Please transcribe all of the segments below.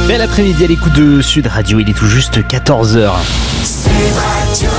Bel après-midi à l'écoute de Sud Radio, il est tout juste 14h. Sud Radio.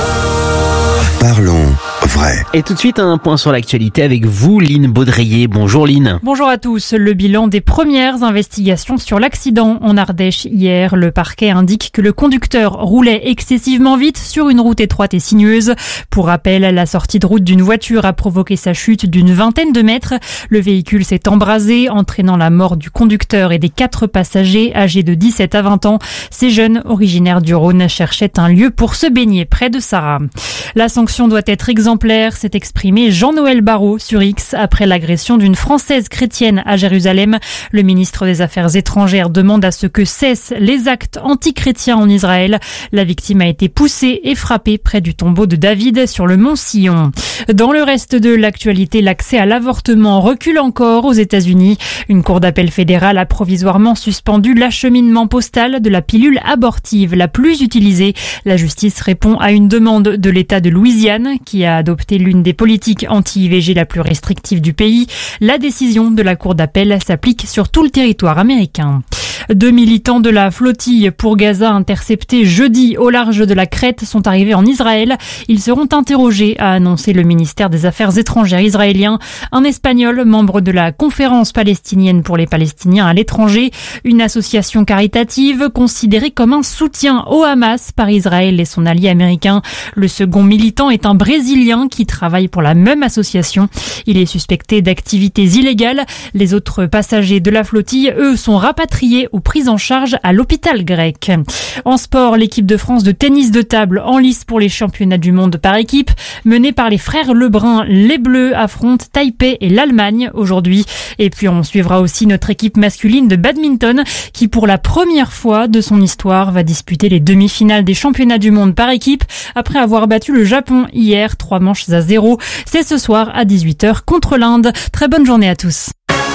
Parlons vrai. Et tout de suite, un point sur l'actualité avec vous, Lynn Baudrier. Bonjour Lynn. Bonjour à tous. Le bilan des premières investigations sur l'accident en Ardèche hier. Le parquet indique que le conducteur roulait excessivement vite sur une route étroite et sinueuse. Pour rappel, la sortie de route d'une voiture a provoqué sa chute d'une vingtaine de mètres. Le véhicule s'est embrasé, entraînant la mort du conducteur et des 4 passagers âgés de 17 à 20 ans. Ces jeunes, originaires du Rhône, cherchaient un lieu pour se baigner près de Sarah. La sanction doit être exemplaire, s'est exprimé Jean-Noël Barrot sur X après l'agression d'une Française chrétienne à Jérusalem. Le ministre des Affaires étrangères demande à ce que cessent les actes antichrétiens en Israël. La victime a été poussée et frappée près du tombeau de David sur le mont Sion. Dans le reste de l'actualité, l'accès à l'avortement recule encore aux États-Unis. Une cour d'appel fédérale a provisoirement suspendu l'acheminement postal de la pilule abortive la plus utilisée. La justice répond à une demande de l'État de Louisiane qui a adopté l'une des politiques anti-IVG la plus restrictive du pays. La décision de la cour d'appel s'applique sur tout le territoire américain. 2 militants de la flottille pour Gaza interceptés jeudi au large de la Crète sont arrivés en Israël. Ils seront interrogés, a annoncé le ministère des Affaires étrangères israélien. Un Espagnol, membre de la Conférence palestinienne pour les Palestiniens à l'étranger, une association caritative considérée comme un soutien au Hamas par Israël et son allié américain. Le second militant est un Brésilien qui travaille pour la même association. Il est suspecté d'activités illégales. Les autres passagers de la flottille, eux, sont rapatriés ou prise en charge à l'hôpital grec. En sport, l'équipe de France de tennis de table en lice pour les championnats du monde par équipe. Menée par les frères Lebrun, les Bleus affrontent Taipei et l'Allemagne aujourd'hui. Et puis on suivra aussi notre équipe masculine de badminton qui pour la première fois de son histoire va disputer les demi-finales des championnats du monde par équipe après avoir battu le Japon hier 3-0. C'est ce soir à 18h contre l'Inde. Très bonne journée à tous.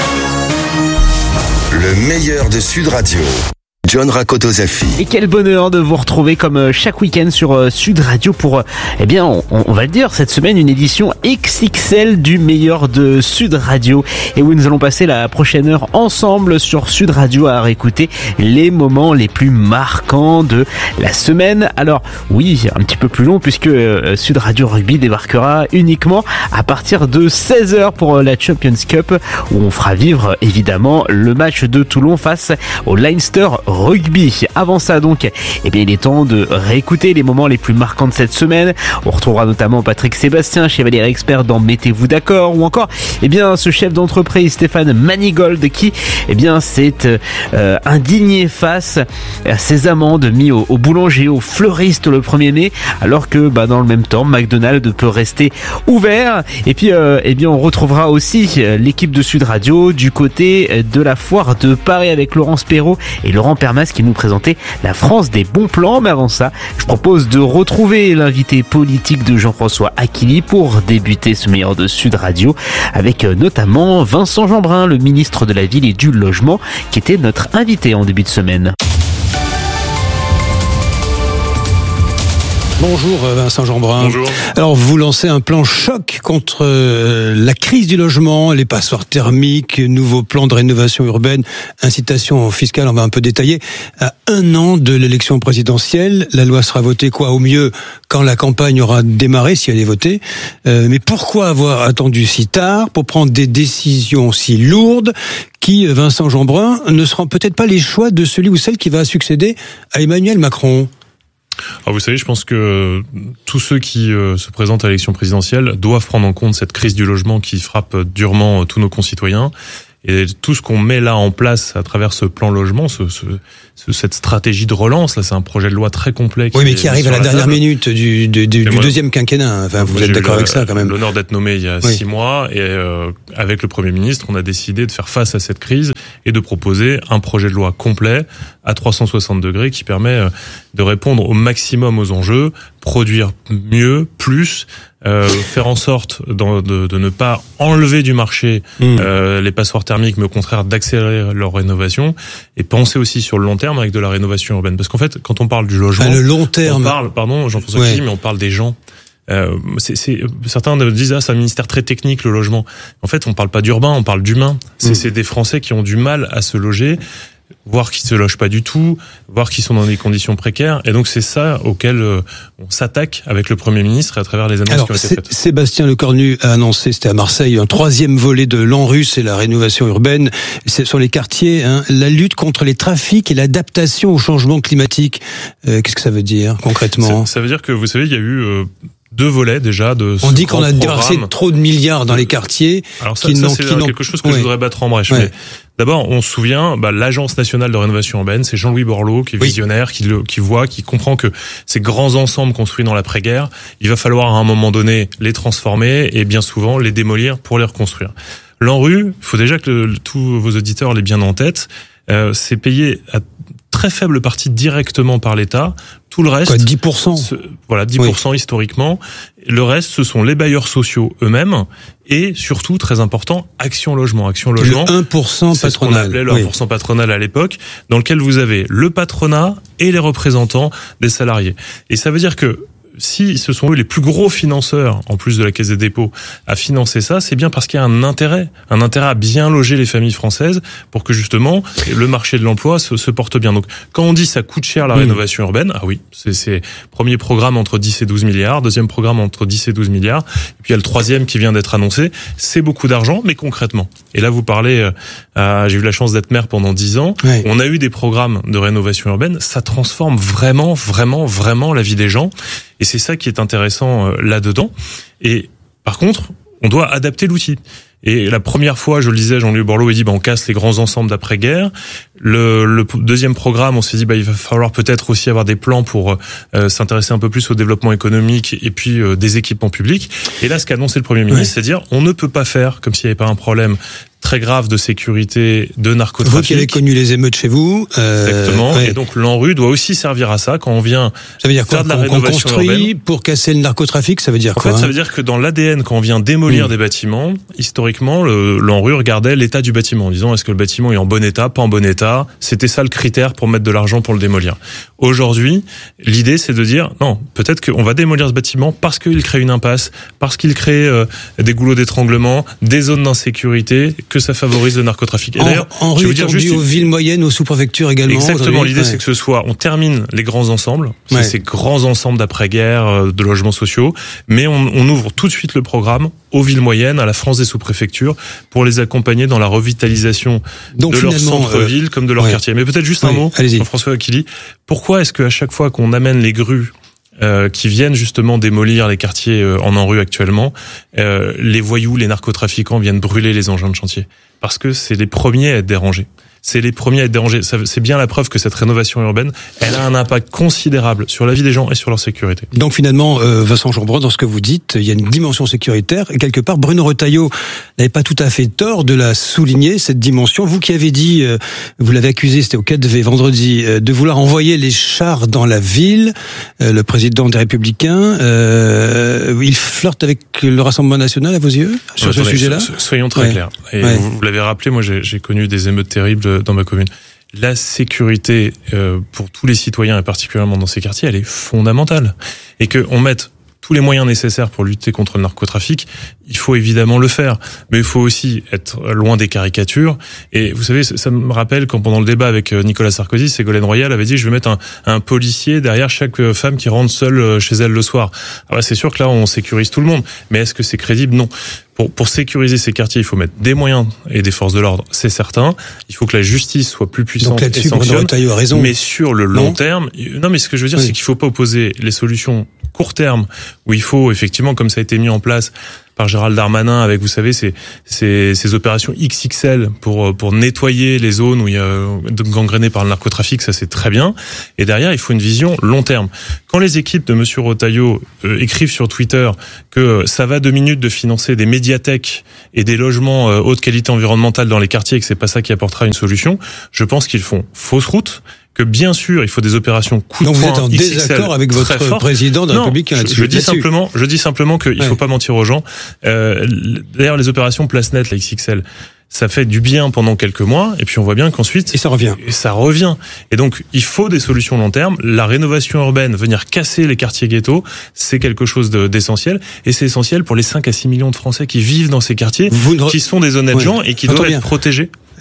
Le meilleur de Sud Radio. John Rakotozafi. Et quel bonheur de vous retrouver comme chaque week-end sur Sud Radio pour, on va le dire, cette semaine, une édition XXL du meilleur de Sud Radio. Et où nous allons passer la prochaine heure ensemble sur Sud Radio à réécouter les moments les plus marquants de la semaine. Alors, oui, un petit peu plus long puisque Sud Radio Rugby débarquera uniquement à partir de 16h pour la Champions Cup où on fera vivre évidemment le match de Toulon face au Leinster Rugby. Avant ça donc, il est temps de réécouter les moments les plus marquants de cette semaine. On retrouvera notamment Patrick Sébastien, chevalier expert dans Mettez-vous d'accord, ou encore ce chef d'entreprise Stéphane Manigold qui s'est indigné face à ces amendes mises au boulanger, au fleuriste le 1er mai, alors que dans le même temps McDonald's peut rester ouvert. Et puis on retrouvera aussi l'équipe de Sud Radio du côté de la foire de Paris avec Laurence Perrault et Laurent Permas qui nous présentait la France des bons plans. Mais avant ça, je propose de retrouver l'invité politique de Jean-François Aquili pour débuter ce meilleur de Sud Radio avec notamment Vincent Jeanbrun, le ministre de la Ville et du Logement, qui était notre invité en début de semaine. Bonjour Vincent Jeanbrun. Bonjour. Alors vous lancez un plan choc contre la crise du logement, les passoires thermiques, nouveau plan de rénovation urbaine, incitation fiscale, on va un peu détailler. À 1 an de l'élection présidentielle, la loi sera votée au mieux quand la campagne aura démarré, si elle est votée. Mais pourquoi avoir attendu si tard pour prendre des décisions si lourdes qui, Vincent Jeanbrun, ne seront peut-être pas les choix de celui ou celle qui va succéder à Emmanuel Macron ? Alors vous savez, je pense que tous ceux qui se présentent à l'élection présidentielle doivent prendre en compte cette crise du logement qui frappe durement tous nos concitoyens. Et tout ce qu'on met là en place à travers ce plan logement, cette stratégie de relance, là, c'est un projet de loi très complet. Oui, mais qui arrive à la dernière minute du deuxième quinquennat. Enfin, vous êtes d'accord avec ça, quand même. L'honneur d'être nommé il y a 6 mois, et avec le Premier ministre, on a décidé de faire face à cette crise et de proposer un projet de loi complet à 360 degrés qui permet de répondre au maximum aux enjeux, produire mieux, plus, faire en sorte de ne pas enlever du marché les passoires thermiques, mais au contraire d'accélérer leur rénovation, et penser aussi sur le long terme avec de la rénovation urbaine. Parce qu'en fait, quand on parle du logement, le long terme, on parle, pardon Jean-François Aquili, mais on parle des gens. Certains disent c'est un ministère très technique, le logement. En fait, on parle pas d'urbain, on parle d'humain. C'est des Français qui ont du mal à se loger. voire qui se logent pas du tout, voire qui sont dans des conditions précaires. Et donc c'est ça auquel on s'attaque avec le Premier ministre et à travers les annonces qui ont été faites. Sébastien Lecornu a annoncé, c'était à Marseille, un 3e volet de l'ANRU, c'est la rénovation urbaine. C'est sur les quartiers, la lutte contre les trafics et l'adaptation au changement climatique. Qu'est-ce que ça veut dire concrètement ? Ça veut dire que, vous savez, il y a eu 2 volets déjà de ce On dit qu'on a programme. déversé trop de milliards dans les quartiers. Alors c'est quelque chose que je voudrais battre en brèche. Mais d'abord, on se souvient, l'Agence nationale de rénovation urbaine, c'est Jean-Louis Borloo qui est visionnaire, qui voit, qui comprend que ces grands ensembles construits dans l'après-guerre, il va falloir à un moment donné les transformer et bien souvent les démolir pour les reconstruire. L'ANRU, il faut déjà que tous vos auditeurs l'aient bien en tête, c'est payé à très faible partie directement par l'État. Tout le reste, 10%. 10% historiquement. Le reste, ce sont les bailleurs sociaux eux-mêmes et surtout, très important, Action Logement. Action Logement, le 1% patronal. C'est ce qu'on appelait le 1% patronal à l'époque, dans lequel vous avez le patronat et les représentants des salariés. Et ça veut dire que si ce sont eux les plus gros financeurs, en plus de la Caisse des dépôts, à financer ça, c'est bien parce qu'il y a un intérêt à bien loger les familles françaises pour que justement le marché de l'emploi se porte bien. Donc quand on dit ça coûte cher la rénovation urbaine, ah oui, c'est premier programme entre 10 et 12 milliards, deuxième programme entre 10 et 12 milliards, et puis il y a le troisième qui vient d'être annoncé, c'est beaucoup d'argent, mais concrètement. Et là vous parlez, j'ai eu la chance d'être maire pendant 10 ans, on a eu des programmes de rénovation urbaine, ça transforme vraiment la vie des gens. Et c'est ça qui est intéressant là-dedans. Et par contre, on doit adapter l'outil. Et la première fois, je le disais, Jean-Louis Borloo, il dit, on casse les grands ensembles d'après-guerre. Le deuxième programme, on s'est dit, il va falloir peut-être aussi avoir des plans pour s'intéresser un peu plus au développement économique et puis des équipements publics. Et là, ce qu'a annoncé le Premier ministre, c'est dire, on ne peut pas faire comme s'il n'y avait pas un problème très grave de sécurité, de narcotrafic. Vous qui avez connu les émeutes chez vous. Exactement. Et donc l'ANRU doit aussi servir à ça quand on vient faire de la rénovation construit urbaine. Pour casser le narcotrafic, ça veut dire quoi ? En fait, ça veut dire que dans l'ADN, quand on vient démolir des bâtiments, historiquement, l'ANRU regardait l'état du bâtiment en disant est-ce que le bâtiment est en bon état, pas en bon état. C'était ça le critère pour mettre de l'argent pour le démolir. Aujourd'hui, l'idée c'est de dire non, peut-être qu'on va démolir ce bâtiment parce qu'il crée une impasse, parce qu'il crée des goulots d'étranglement, des zones d'insécurité, que ça favorise le narcotrafic. Et d'ailleurs, je vais vous dire juste aux villes moyennes, aux sous-préfectures également. Exactement. L'idée, c'est que ce soit, on termine les grands ensembles, ces grands ensembles d'après-guerre, de logements sociaux, mais on ouvre tout de suite le programme aux villes moyennes, à la France des sous-préfectures, pour les accompagner dans la revitalisation de leur centre-ville comme de leur quartier. Mais peut-être juste un mot, Jean-François Aquili. Pourquoi est-ce qu'à chaque fois qu'on amène les grues qui viennent justement démolir les quartiers en ANRU actuellement, les voyous, les narcotrafiquants viennent brûler les engins de chantier. Parce que c'est les premiers à être dérangés. C'est les premiers à être dérangés. C'est bien la preuve que cette rénovation urbaine, elle a un impact considérable sur la vie des gens et sur leur sécurité. Donc finalement, Vincent Jeanbrun, dans ce que vous dites, il y a une dimension sécuritaire. Et quelque part, Bruno Retailleau n'avait pas tout à fait tort de la souligner, cette dimension. Vous qui avez dit, vous l'avez accusé, c'était au 4V vendredi, de vouloir envoyer les chars dans la ville. Le président des Républicains, il flirte avec le Rassemblement national à vos yeux sur ce sujet-là ? Soyons très clairs. Et vous l'avez rappelé, moi j'ai connu des émeutes terribles dans ma commune. La sécurité pour tous les citoyens et particulièrement dans ces quartiers, elle est fondamentale. Et qu'on mette tous les moyens nécessaires pour lutter contre le narcotrafic, il faut évidemment le faire. Mais il faut aussi être loin des caricatures. Et vous savez, ça me rappelle quand pendant le débat avec Nicolas Sarkozy, Ségolène Royal avait dit je vais mettre un policier derrière chaque femme qui rentre seule chez elle le soir. Alors c'est sûr que là on sécurise tout le monde. Mais est-ce que c'est crédible ? Non. Pour sécuriser ces quartiers, il faut mettre des moyens et des forces de l'ordre, c'est certain. Il faut que la justice soit plus puissante et sanctionne. A raison. Mais sur le long terme, non, mais ce que je veux dire, c'est qu'il faut pas opposer les solutions court terme, où il faut effectivement, comme ça a été mis en place par Gérald Darmanin, avec, vous savez, ces opérations XXL pour nettoyer les zones où il y a gangrénées par le narcotrafic, ça c'est très bien. Et derrière, il faut une vision long terme. Quand les équipes de Monsieur Retailleau écrivent sur Twitter que ça va 2 minutes de financer des médiathèques et des logements haute qualité environnementale dans les quartiers et que c'est pas ça qui apportera une solution, je pense qu'ils font fausse route. Que bien sûr, il faut des opérations coup de poing. Donc vous êtes en désaccord avec votre président de la République là-dessus. Je dis simplement qu'il faut pas mentir aux gens. D'ailleurs, les opérations place nette, la XXL, ça fait du bien pendant quelques mois, et puis on voit bien qu'ensuite... Et ça revient. Et donc, il faut des solutions long terme. La rénovation urbaine, venir casser les quartiers ghettos, c'est quelque chose d'essentiel. Et c'est essentiel pour les 5 à 6 millions de Français qui vivent dans ces quartiers, qui sont des honnêtes gens et qui doivent être protégés.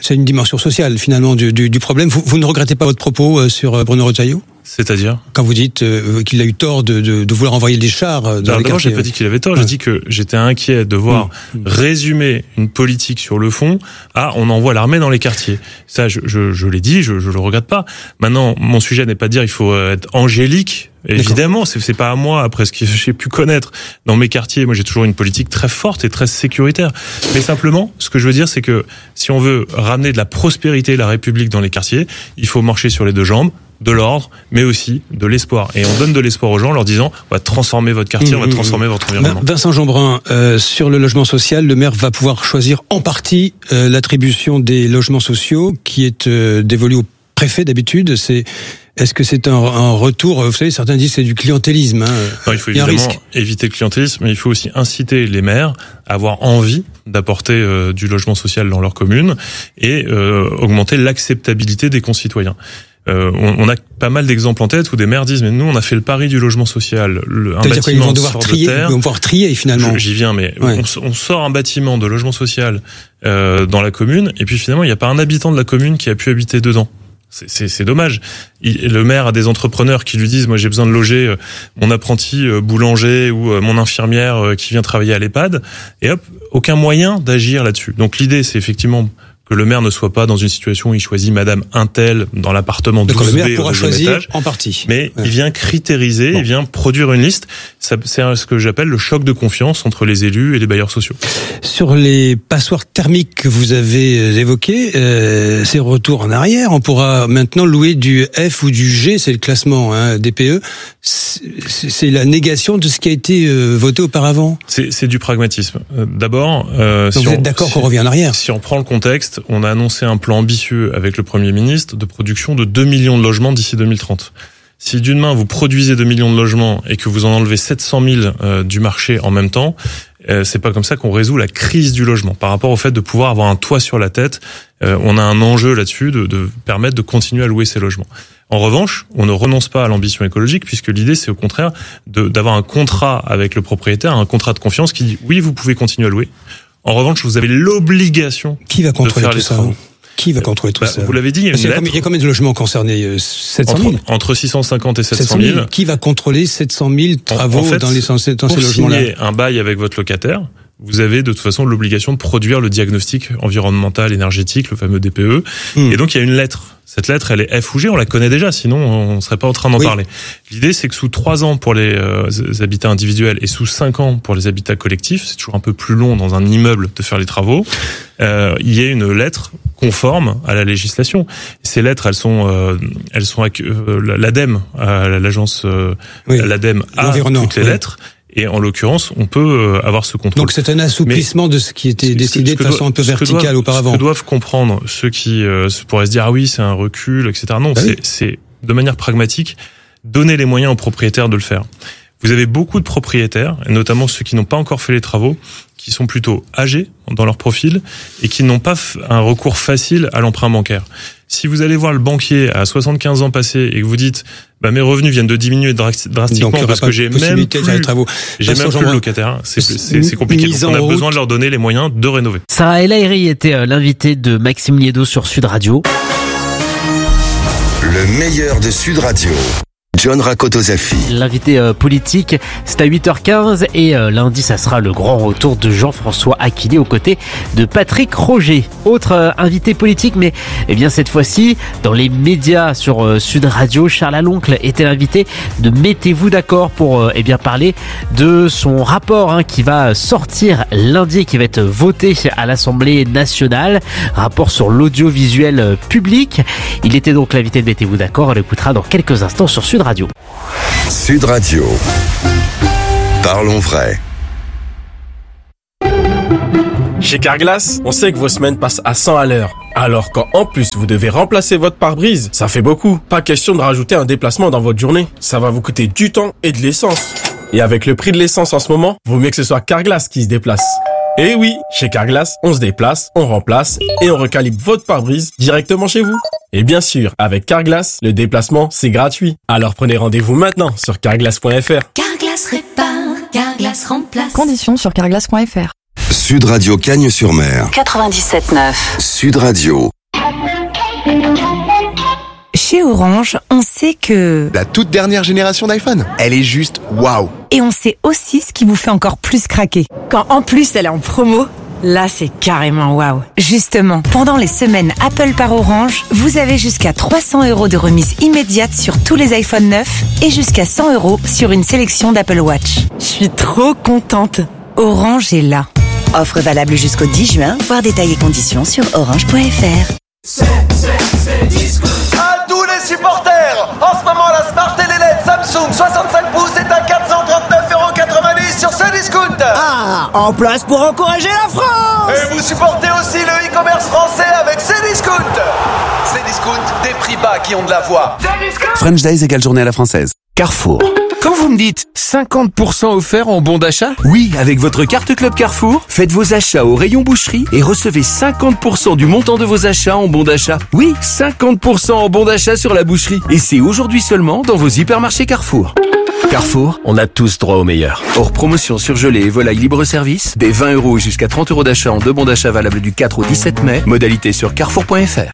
C'est une dimension sociale finalement du problème. Vous ne regrettez pas votre propos sur Bruno Retailleau ? C'est-à-dire ? Quand vous dites qu'il a eu tort de vouloir envoyer des chars dans les quartiers. D'abord, j'ai pas dit qu'il avait tort, j'ai dit que j'étais inquiet de voir résumer une politique sur le fond à on envoie l'armée dans les quartiers. Ça, je l'ai dit, je le regrette pas. Maintenant, mon sujet n'est pas de dire il faut être angélique. Évidemment, c'est pas à moi, après ce que j'ai pu connaître dans mes quartiers. Moi, j'ai toujours une politique très forte et très sécuritaire. Mais simplement, ce que je veux dire, c'est que si on veut ramener de la prospérité et la République dans les quartiers, il faut marcher sur les deux jambes, de l'ordre, mais aussi de l'espoir. Et on donne de l'espoir aux gens en leur disant on va transformer votre quartier, on va transformer votre environnement. Vincent Jeanbrun, sur le logement social, le maire va pouvoir choisir en partie l'attribution des logements sociaux qui est dévolue au préfet d'habitude. Est-ce que c'est un retour ? Vous savez, certains disent que c'est du clientélisme. Non, il faut évidemment éviter le clientélisme, mais il faut aussi inciter les maires à avoir envie d'apporter du logement social dans leur commune et augmenter l'acceptabilité des concitoyens. On a pas mal d'exemples en tête où des maires disent mais nous on a fait le pari du logement social, un bâtiment ils vont devoir trier, terre, ils vont pouvoir trier finalement. J'y viens, mais on sort un bâtiment de logement social dans la commune et puis finalement il n'y a pas un habitant de la commune qui a pu habiter dedans. C'est dommage. Le maire a des entrepreneurs qui lui disent moi j'ai besoin de loger mon apprenti boulanger ou mon infirmière qui vient travailler à l'EHPAD et hop, aucun moyen d'agir là-dessus. Donc l'idée c'est effectivement que le maire ne soit pas dans une situation où il choisit Madame Untel dans l'appartement 12B le maire pourra au deuxième choisir étage, en partie. mais il vient critériser, il vient produire une liste. C'est ce que j'appelle le choc de confiance entre les élus et les bailleurs sociaux. Sur les passoires thermiques que vous avez évoquées, c'est retour en arrière. On pourra maintenant louer du F ou du G, c'est le classement DPE. C'est la négation de ce qui a été voté auparavant. C'est du pragmatisme. D'abord, donc vous êtes d'accord qu'on revient en arrière ? Si on prend le contexte, on a annoncé un plan ambitieux avec le Premier ministre de production de 2 millions de logements d'ici 2030. Si d'une main vous produisez 2 millions de logements et que vous en enlevez 700 000 du marché en même temps, c'est pas comme ça qu'on résout la crise du logement. Par rapport au fait de pouvoir avoir un toit sur la tête, on a un enjeu là-dessus de permettre de continuer à louer ces logements. En revanche, on ne renonce pas à l'ambition écologique puisque l'idée c'est au contraire d'avoir un contrat avec le propriétaire, un contrat de confiance qui dit oui, vous pouvez continuer à louer. En revanche, vous avez l'obligation de faire les travaux. Qui va contrôler tout ça ? Vous l'avez dit, il y a une lettre. Il y a combien de logements concernés ? 700 000 entre 650 et 700 000. Qui va contrôler 700 000 travaux en fait, dans ces logements-là ? Pour signer un bail avec votre locataire, vous avez de toute façon l'obligation de produire le diagnostic environnemental énergétique, le fameux DPE. Et donc il y a une lettre. Cette lettre, elle est F ou G, on la connaît déjà, sinon on serait pas en train d'en parler. L'idée, c'est que sous 3 ans pour les habitats individuels et sous 5 ans pour les habitats collectifs, c'est toujours un peu plus long dans un immeuble de faire les travaux, il y a une lettre conforme à la législation. Ces lettres, elles sont l'ADEME, l'agence l'ADEME a toutes les lettres. Et en l'occurrence, on peut avoir ce contrôle. Donc c'est un assouplissement de ce qui était décidé de façon un peu verticale auparavant. Ce que doivent comprendre ceux qui pourraient se dire ah oui c'est un recul, etc. Non, c'est de manière pragmatique donner les moyens aux propriétaires de le faire. Vous avez beaucoup de propriétaires, et notamment ceux qui n'ont pas encore fait les travaux, qui sont plutôt âgés dans leur profil et qui n'ont pas un recours facile à l'emprunt bancaire. Si vous allez voir le banquier à 75 ans passés et que vous dites mes revenus viennent de diminuer drastiquement parce que j'ai même plus le locataire, c'est compliqué. Donc on a besoin de leur donner les moyens de rénover. Sarah El Haïry était l'invitée de Maxime Liédo sur Sud Radio. Le meilleur de Sud Radio. John Rakotozafi. L'invité politique, c'est à 8h15 et lundi, ça sera le grand retour de Jean-François Aquilé aux côtés de Patrick Roger. Autre invité politique, mais cette fois-ci, dans les médias sur Sud Radio, Charles Aloncle était l'invité de Mettez-vous d'accord pour parler de son rapport qui va sortir lundi et qui va être voté à l'Assemblée nationale. Rapport sur l'audiovisuel public. Il était donc l'invité de Mettez-vous d'accord. On l'écoutera dans quelques instants sur Sud Radio. Sud Radio. Parlons vrai. Chez Carglass, on sait que vos semaines passent à 100 à l'heure. Alors quand en plus vous devez remplacer votre pare-brise, ça fait beaucoup. Pas question de rajouter un déplacement dans votre journée. Ça va vous coûter du temps et de l'essence. Et avec le prix de l'essence en ce moment, vaut mieux que ce soit Carglass qui se déplace. Et oui, chez Carglass, on se déplace, on remplace et on recalibre votre pare-brise directement chez vous. Et bien sûr, avec Carglass, le déplacement, c'est gratuit. Alors prenez rendez-vous maintenant sur carglass.fr. Carglass répare, Carglass remplace. Conditions sur carglass.fr. Sud Radio Cagnes-sur-Mer. 97.9. Sud Radio. Chez Orange, on sait que... La toute dernière génération d'iPhone, elle est juste waouh. Et on sait aussi ce qui vous fait encore plus craquer. Quand en plus elle est en promo, là c'est carrément waouh. Justement, pendant les semaines Apple par Orange, vous avez jusqu'à 300 € de remise immédiate sur tous les iPhone 9 et jusqu'à 100 € sur une sélection d'Apple Watch. Je suis trop contente. Orange est là. Offre valable jusqu'au 10 juin. Voir détails et conditions sur orange.fr. C'est Discount. À tous les supporters, en ce moment la Smart TV LED Samsung 65 pouces est à 439,90 € sur Cdiscount. Ah, en place pour encourager la France. Et vous supportez aussi le e-commerce français avec Cdiscount. Cdiscount, des prix bas qui ont de la voix. French Days égale journée à la française. Carrefour. Quand vous me dites 50% offert en bon d'achat, oui, avec votre carte Club Carrefour, faites vos achats au rayon boucherie et recevez 50% du montant de vos achats en bon d'achat. Oui, 50% en bon d'achat sur la boucherie. Et c'est aujourd'hui seulement dans vos hypermarchés Carrefour. Carrefour, on a tous droit au meilleur. Hors promotion surgelée et volaille libre-service, des 20 € jusqu'à 30 € d'achat en 2 bons d'achat valables du 4 au 17 mai. Modalité sur carrefour.fr.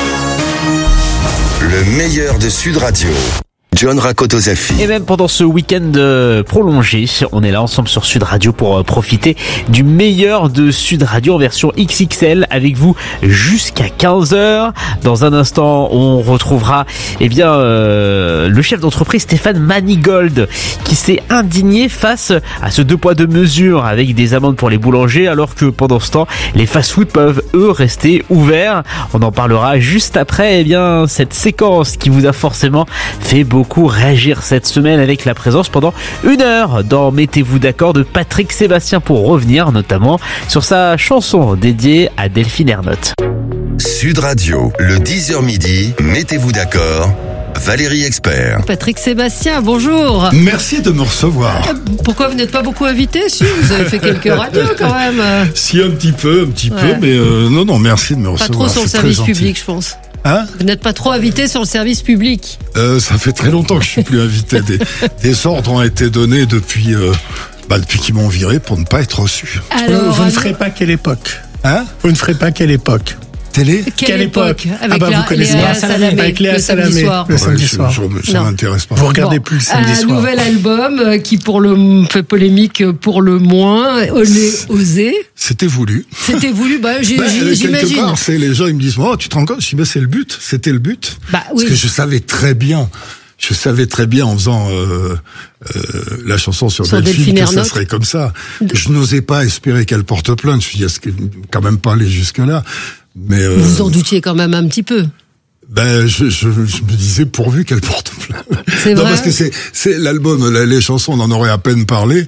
Le meilleur de Sud Radio. John Rakotozafi. Et même pendant ce week-end prolongé, on est là ensemble sur Sud Radio pour profiter du meilleur de Sud Radio en version XXL avec vous jusqu'à 15h. Dans un instant, on retrouvera le chef d'entreprise Stéphane Manigold qui s'est indigné face à ce 2 poids 2 mesures avec des amendes pour les boulangers alors que pendant ce temps, les fast-food peuvent eux rester ouverts. On en parlera juste après cette séquence qui vous a forcément fait beaucoup réagir cette semaine avec la présence pendant 1 heure dans Mettez-vous d'accord de Patrick Sébastien pour revenir notamment sur sa chanson dédiée à Delphine Ernotte. Sud Radio, le 10h midi, Mettez-vous d'accord. Valérie Expert. Patrick Sébastien, bonjour. Merci de me recevoir. Pourquoi vous n'êtes pas beaucoup invité? Si, vous avez fait quelques radios quand même. Si, un petit peu, mais non, merci de me recevoir. Pas trop sur le service public, je pense. Hein? Vous n'êtes pas trop invité sur le service public. Ça fait très longtemps que je suis plus invité. Des ordres ont été donnés depuis qu'ils m'ont viré pour ne pas être reçu. Alors, vous ne ferez pas quelle époque? Hein? Vous ne ferez pas quelle époque? Télé? Quelle époque? Avec vous connaissez Léa Salamé, avec Léa Salamé. Le samedi soir. Ça m'intéresse pas. Vous regardez plus le samedi soir. Un nouvel album qui fait polémique pour le moins. Osé. C'était voulu. C'était voulu, j'imagine. Quelque part, les gens ils me disent, oh, tu te rends compte? Je dis, c'est le but. C'était le but. Oui. Parce que je savais très bien en faisant la chanson sur Delphine que ça serait comme ça. Je n'osais pas espérer qu'elle porte plainte. Je me dis, quand même pas aller jusque-là. Mais vous vous en doutiez quand même un petit peu. Je me disais pourvu qu'elle porte plainte. C'est vrai. Parce que c'est l'album, les chansons, on en aurait à peine parlé.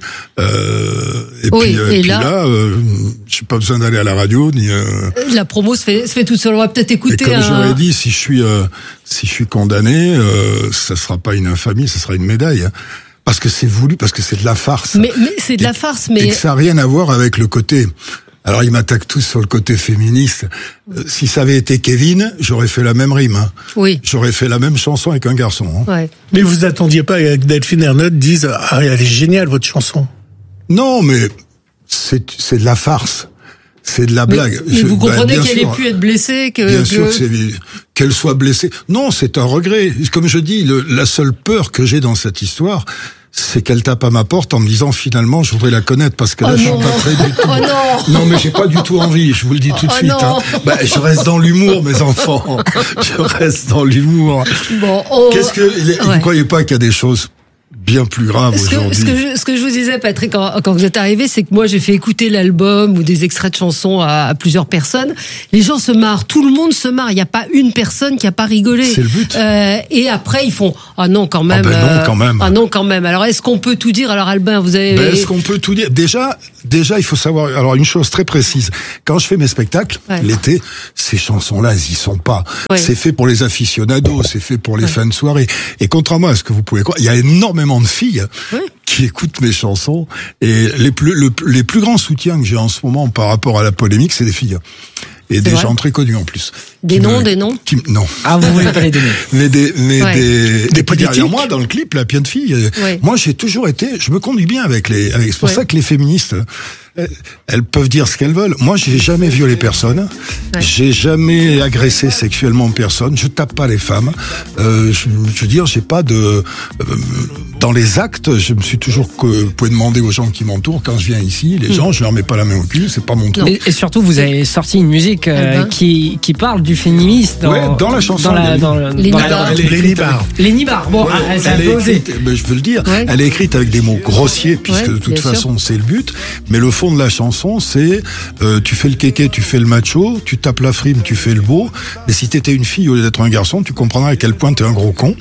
Puis là, j'ai pas besoin d'aller à la radio ni. La promo se fait toute seule. On va peut-être écouter. Et comme j'aurais dit, si je suis condamné, ça sera pas une infamie, ça sera une médaille. Parce que c'est voulu, parce que c'est de la farce. Mais c'est de la farce, mais. Et que ça n'a rien à voir avec le côté. Alors, ils m'attaquent tous sur le côté féministe. Si ça avait été Kevin, j'aurais fait la même rime. Hein. Oui. J'aurais fait la même chanson avec un garçon. Hein. Ouais. Mais vous attendiez pas que Delphine Ernotte dise « Ah, elle est géniale, votre chanson ». Non, mais c'est de la farce. C'est de la blague. Mais vous comprenez qu'elle ait pu être blessée, bien sûr qu'elle soit blessée. Non, c'est un regret. Comme je dis, la seule peur que j'ai dans cette histoire, c'est qu'elle tape à ma porte en me disant finalement je voudrais la connaître parce que là je suis pas prêt du tout. Non mais j'ai pas du tout envie, je vous le dis tout de suite. Hein. Je reste dans l'humour mes enfants. Je reste dans l'humour. Bon, vous croyez pas qu'il y a des choses bien plus grave aujourd'hui. Ce que je vous disais, Patrick, quand vous êtes arrivé, c'est que moi, j'ai fait écouter l'album ou des extraits de chansons à plusieurs personnes. Les gens se marrent. Tout le monde se marre. Il n'y a pas une personne qui a pas rigolé. C'est le but. Et après, ils font, ah non, quand même. non, quand même. Ah non, quand même. Alors, est-ce qu'on peut tout dire? Alors, Albin, vous avez... Est-ce qu'on peut tout dire? Déjà, il faut savoir, alors, une chose très précise. Quand je fais mes spectacles, l'été, ces chansons-là, elles y sont pas. Ouais. C'est fait pour les aficionados, c'est fait pour les fans de soirée. Et contrairement à ce que vous pouvez croire, il y a énormément de filles qui écoutent mes chansons et les plus grands soutiens que j'ai en ce moment par rapport à la polémique, c'est des filles. Et des gens très connus en plus. Des noms. Non. Ah, vous voulez pas les donner. Mais des politiques. Derrière moi, dans le clip, la pienne fille. Oui. Moi, j'ai toujours été, je me conduis bien avec c'est pour ça que les féministes, elles peuvent dire ce qu'elles veulent. Moi, j'ai jamais violé personne. J'ai jamais agressé sexuellement personne. Je tape pas les femmes. Je veux dire, j'ai pas de, dans les actes, je me suis toujours vous pouvez demander aux gens qui m'entourent quand je viens ici, les gens, je leur mets pas la main au cul, c'est pas mon truc. Et surtout, vous avez sorti une musique qui parle du féminisme dans la chanson. Les nibards. Les nibards. Bon, c'est un peu osé. Je veux le dire, elle est écrite avec des mots grossiers, puisque de toute façon, c'est le but. Mais le fond de la chanson, c'est tu fais le kéké, tu fais le macho, tu tapes la frime, tu fais le beau. Et si t'étais une fille au lieu d'être un garçon, tu comprendras à quel point t'es un gros con.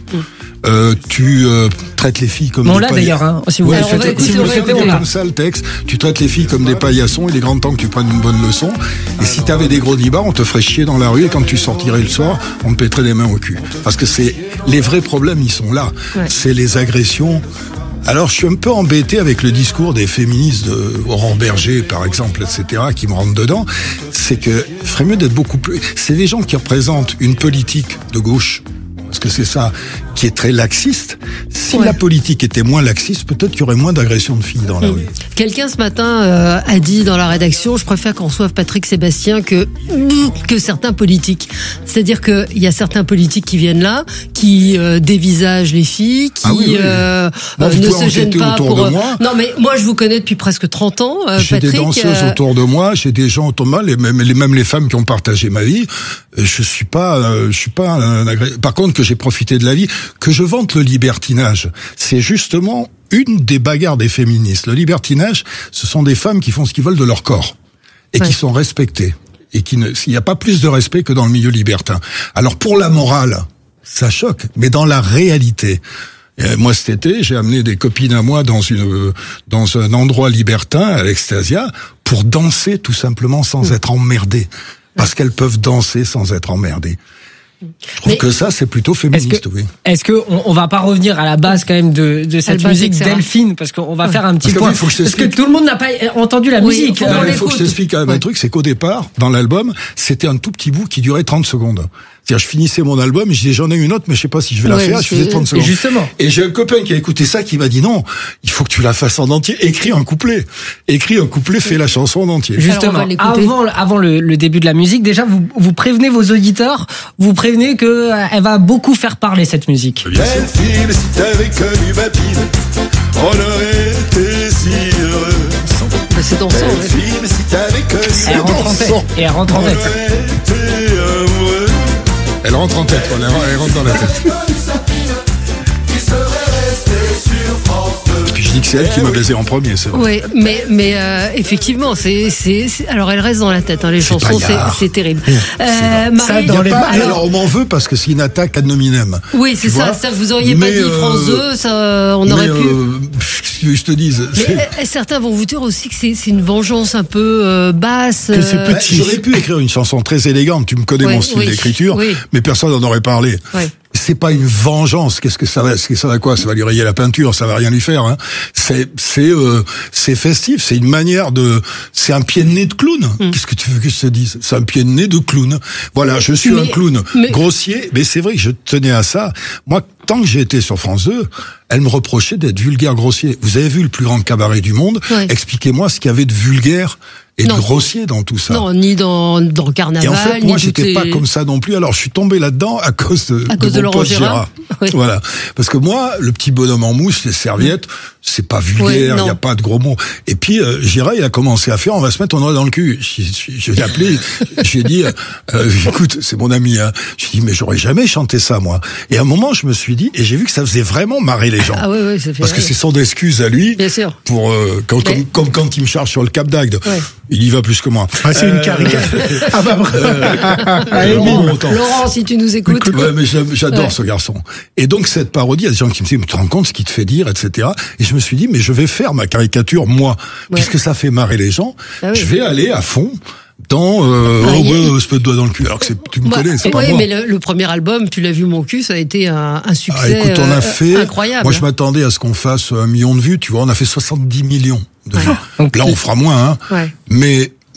Tu traites les filles comme des paillasson. D'ailleurs, hein, si vous le souhaitez, comme ça le texte. Tu traites les filles comme des paillassons. Il est grand temps que tu prennes une bonne leçon. Et si t'avais des gros nibards, on te ferait chier dans la rue. Et quand tu sortirais le soir, on te pèterait les mains au cul. Parce que c'est les vrais problèmes, ils sont là. C'est les agressions. Alors, je suis un peu embêté avec le discours des féministes de Aurore Berger, par exemple, etc., qui me rentrent dedans. C'est que, il ferait mieux d'être beaucoup plus... C'est des gens qui représentent une politique de gauche, parce que c'est ça qui est très laxiste. Si la politique était moins laxiste, peut-être qu'il y aurait moins d'agressions de filles dans la rue. Quelqu'un ce matin a dit dans la rédaction, je préfère qu'on reçoive Patrick Sébastien que certains politiques. C'est-à-dire qu'il y a certains politiques qui viennent là, qui dévisagent les filles, qui ne se gênent pas pour... Non mais moi je vous connais depuis presque 30 ans, j'ai Patrick. J'ai des danseuses autour de moi, j'ai des gens autour de moi, même les femmes qui ont partagé ma vie. Je suis pas un agresseur. Par contre, que j'ai profité de la vie, que je vante le libertinage, c'est justement une des bagarres des féministes. Le libertinage, ce sont des femmes qui font ce qu'ils veulent de leur corps et qui sont respectées. Et il n'y a pas plus de respect que dans le milieu libertin. Alors pour la morale, ça choque, mais dans la réalité, moi cet été, j'ai amené des copines à moi dans un endroit libertin à l'Extasia pour danser tout simplement sans être emmerdées. Parce qu'elles peuvent danser sans être emmerdées. Je trouve que ça, c'est plutôt féministe, oui. Est-ce que on va pas revenir à la base quand même de cette musique Delphine, parce qu'on va faire un petit point. Parce que tout le monde n'a pas entendu la musique. Il faut que je t'explique quand même un truc, c'est qu'au départ, dans l'album, c'était un tout petit bout qui durait 30 secondes. C'est-à-dire, je finissais mon album et je disais, j'en ai une autre, mais je sais pas si je vais la faire, je faisais 30 secondes. Justement. Et j'ai un copain qui a écouté ça, qui m'a dit, non, il faut que tu la fasses en entier. Écris un couplet, fais la chanson en entier. Justement. Avant le début de la musique, déjà, vous prévenez vos auditeurs, vous prévenez que elle va beaucoup faire parler cette musique. Delphine, si t'avais connu ma pile, on aurait été si heureux. C'est dansant, Delphine, si t'avais connu elle rentre en tête. Elle rentre en tête, elle rentre dans la tête. Et puis je dis que c'est elle qui m'a baisé en premier, c'est vrai. Oui, mais effectivement, alors elle reste dans la tête, hein, les chansons, c'est terrible. Marie, alors on m'en veut parce que c'est une attaque ad nominem. Oui, c'est ça, vous auriez pas dit France 2, ça, on aurait pu. Je te dise. Mais certains vont vous dire aussi que c'est une vengeance un peu basse. Que c'est petit. J'aurais pu écrire une chanson très élégante, tu me connais mon style d'écriture, mais personne n'en aurait parlé. C'est pas une vengeance. Qu'est-ce que ça va quoi? Ça va lui rayer la peinture, ça va rien lui faire, hein. C'est festif, c'est une manière c'est un pied de nez de clown. Qu'est-ce que tu veux que je te dise? C'est un pied de nez de clown. Voilà, je suis un clown grossier, mais c'est vrai que je tenais à ça. Moi, tant que j'ai été sur France 2, elle me reprochait d'être vulgaire grossier. Vous avez vu le plus grand cabaret du monde? Expliquez-moi ce qu'il y avait de vulgaire et de grossier dans tout ça. Non, ni dans le carnaval. Et en fait, moi, j'étais pas comme ça non plus. Alors, je suis tombé là-dedans à cause de Laurent Gérard. Voilà. Parce que moi, le petit bonhomme en mousse, les serviettes, c'est pas vulgaire, il y a pas de gros mots. Et puis, Gérard, il a commencé à faire, on va se mettre en doigt dans le cul. Je l'ai appelé, j'ai dit, écoute, c'est mon ami, hein. J'ai dit, mais j'aurais jamais chanté ça, moi. Et à un moment, je me suis dit, et j'ai vu que ça faisait vraiment marrer les gens. Ah oui, ça fait. Parce que c'est son excuse à lui. Bien sûr. Pour, comme quand il me charge sur le Cap d'Agde. Il y va plus que moi. Ah, c'est une caricature. Ah bah Laurent, si tu nous écoutes. Ouais, mais j'adore ce garçon. Et donc, cette parodie, il y a des gens qui me disent, mais tu te rends compte ce qu'il te fait dire, etc. Et je me suis dit, mais je vais faire ma caricature, moi. Puisque ça fait marrer les gens. Je vais aller à fond dans ce peu de doigt dans le cul. Alors que tu me connais, c'est pas moi. Mais le premier album, tu l'as vu, Mon cul, ça a été un succès écoute, on a fait, incroyable. Moi, je m'attendais à ce qu'on fasse 1 million de vues. Tu vois, on a fait 70 millions de vues. Là, on fera moins, hein. Mais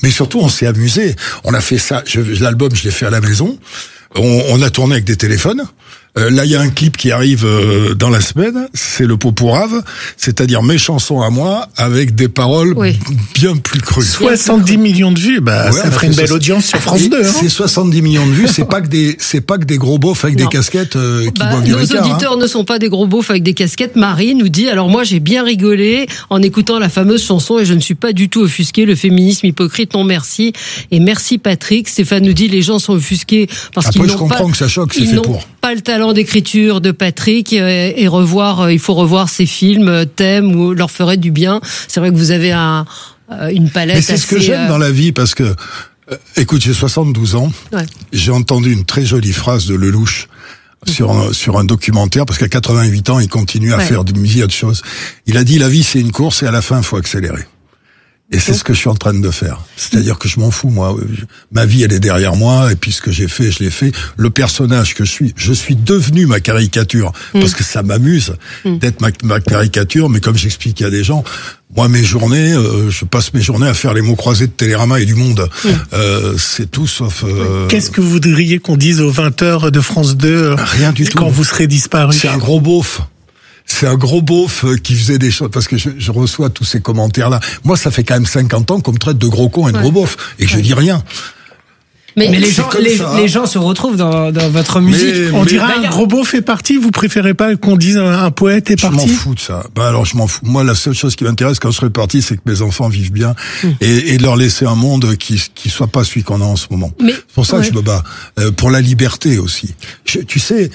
Mais surtout, on s'est amusé. On a fait ça. L'album, je l'ai fait à la maison. On a tourné avec des téléphones. Là, il y a un clip qui arrive dans la semaine. C'est le Popourave, c'est-à-dire mes chansons à moi avec des paroles bien plus crues. 70 millions de vues, ça ferait une belle audience sur France 2. C'est 70 millions de vues. C'est pas que des gros beaufs avec des casquettes qui boivent du Ricard. Nos auditeurs ne sont pas des gros beaufs avec des casquettes. Marie nous dit, alors moi j'ai bien rigolé en écoutant la fameuse chanson et je ne suis pas du tout offusqué. Le féminisme hypocrite, non merci. Et merci Patrick. Stéphane nous dit, les gens sont offusqués parce qu'ils n'ont pas, que ça choque, c'est fait pour. Pas le talent d'écriture de Patrick et il faut revoir ses films, thèmes où leur ferait du bien. C'est vrai que vous avez une palette. Mais c'est ce que j'aime dans la vie parce que, écoute, j'ai 72 ans. Ouais. J'ai entendu une très jolie phrase de Lelouch sur un documentaire parce qu'à 88 ans, il continue à faire de milliers de choses. Il a dit, la vie, c'est une course et à la fin, il faut accélérer. Et c'est ce que je suis en train de faire. C'est-à-dire que je m'en fous, moi. Ma vie, elle est derrière moi, et puis ce que j'ai fait, je l'ai fait. Le personnage que je suis devenu ma caricature, parce que ça m'amuse d'être ma caricature, mais comme j'explique à des gens, moi, mes journées, je passe mes journées à faire les mots croisés de Télérama et du Monde. C'est tout sauf... Qu'est-ce que vous voudriez qu'on dise aux 20h de France 2 Rien du tout. Quand vous serez disparu? C'est un gros beauf. C'est un gros beauf qui faisait des choses, parce que je reçois tous ces commentaires-là. Moi, ça fait quand même 50 ans qu'on me traite de gros con et de gros beauf, et je dis rien. Mais les gens se retrouvent dans votre musique. On dirait un gros beauf est parti, vous préférez pas qu'on dise un poète est parti? Je m'en fous de ça. Alors je m'en fous. Moi, la seule chose qui m'intéresse quand je serai parti, c'est que mes enfants vivent bien et de leur laisser un monde qui soit pas celui qu'on a en ce moment. C'est pour ça que je me bats. Pour la liberté aussi. Tu sais,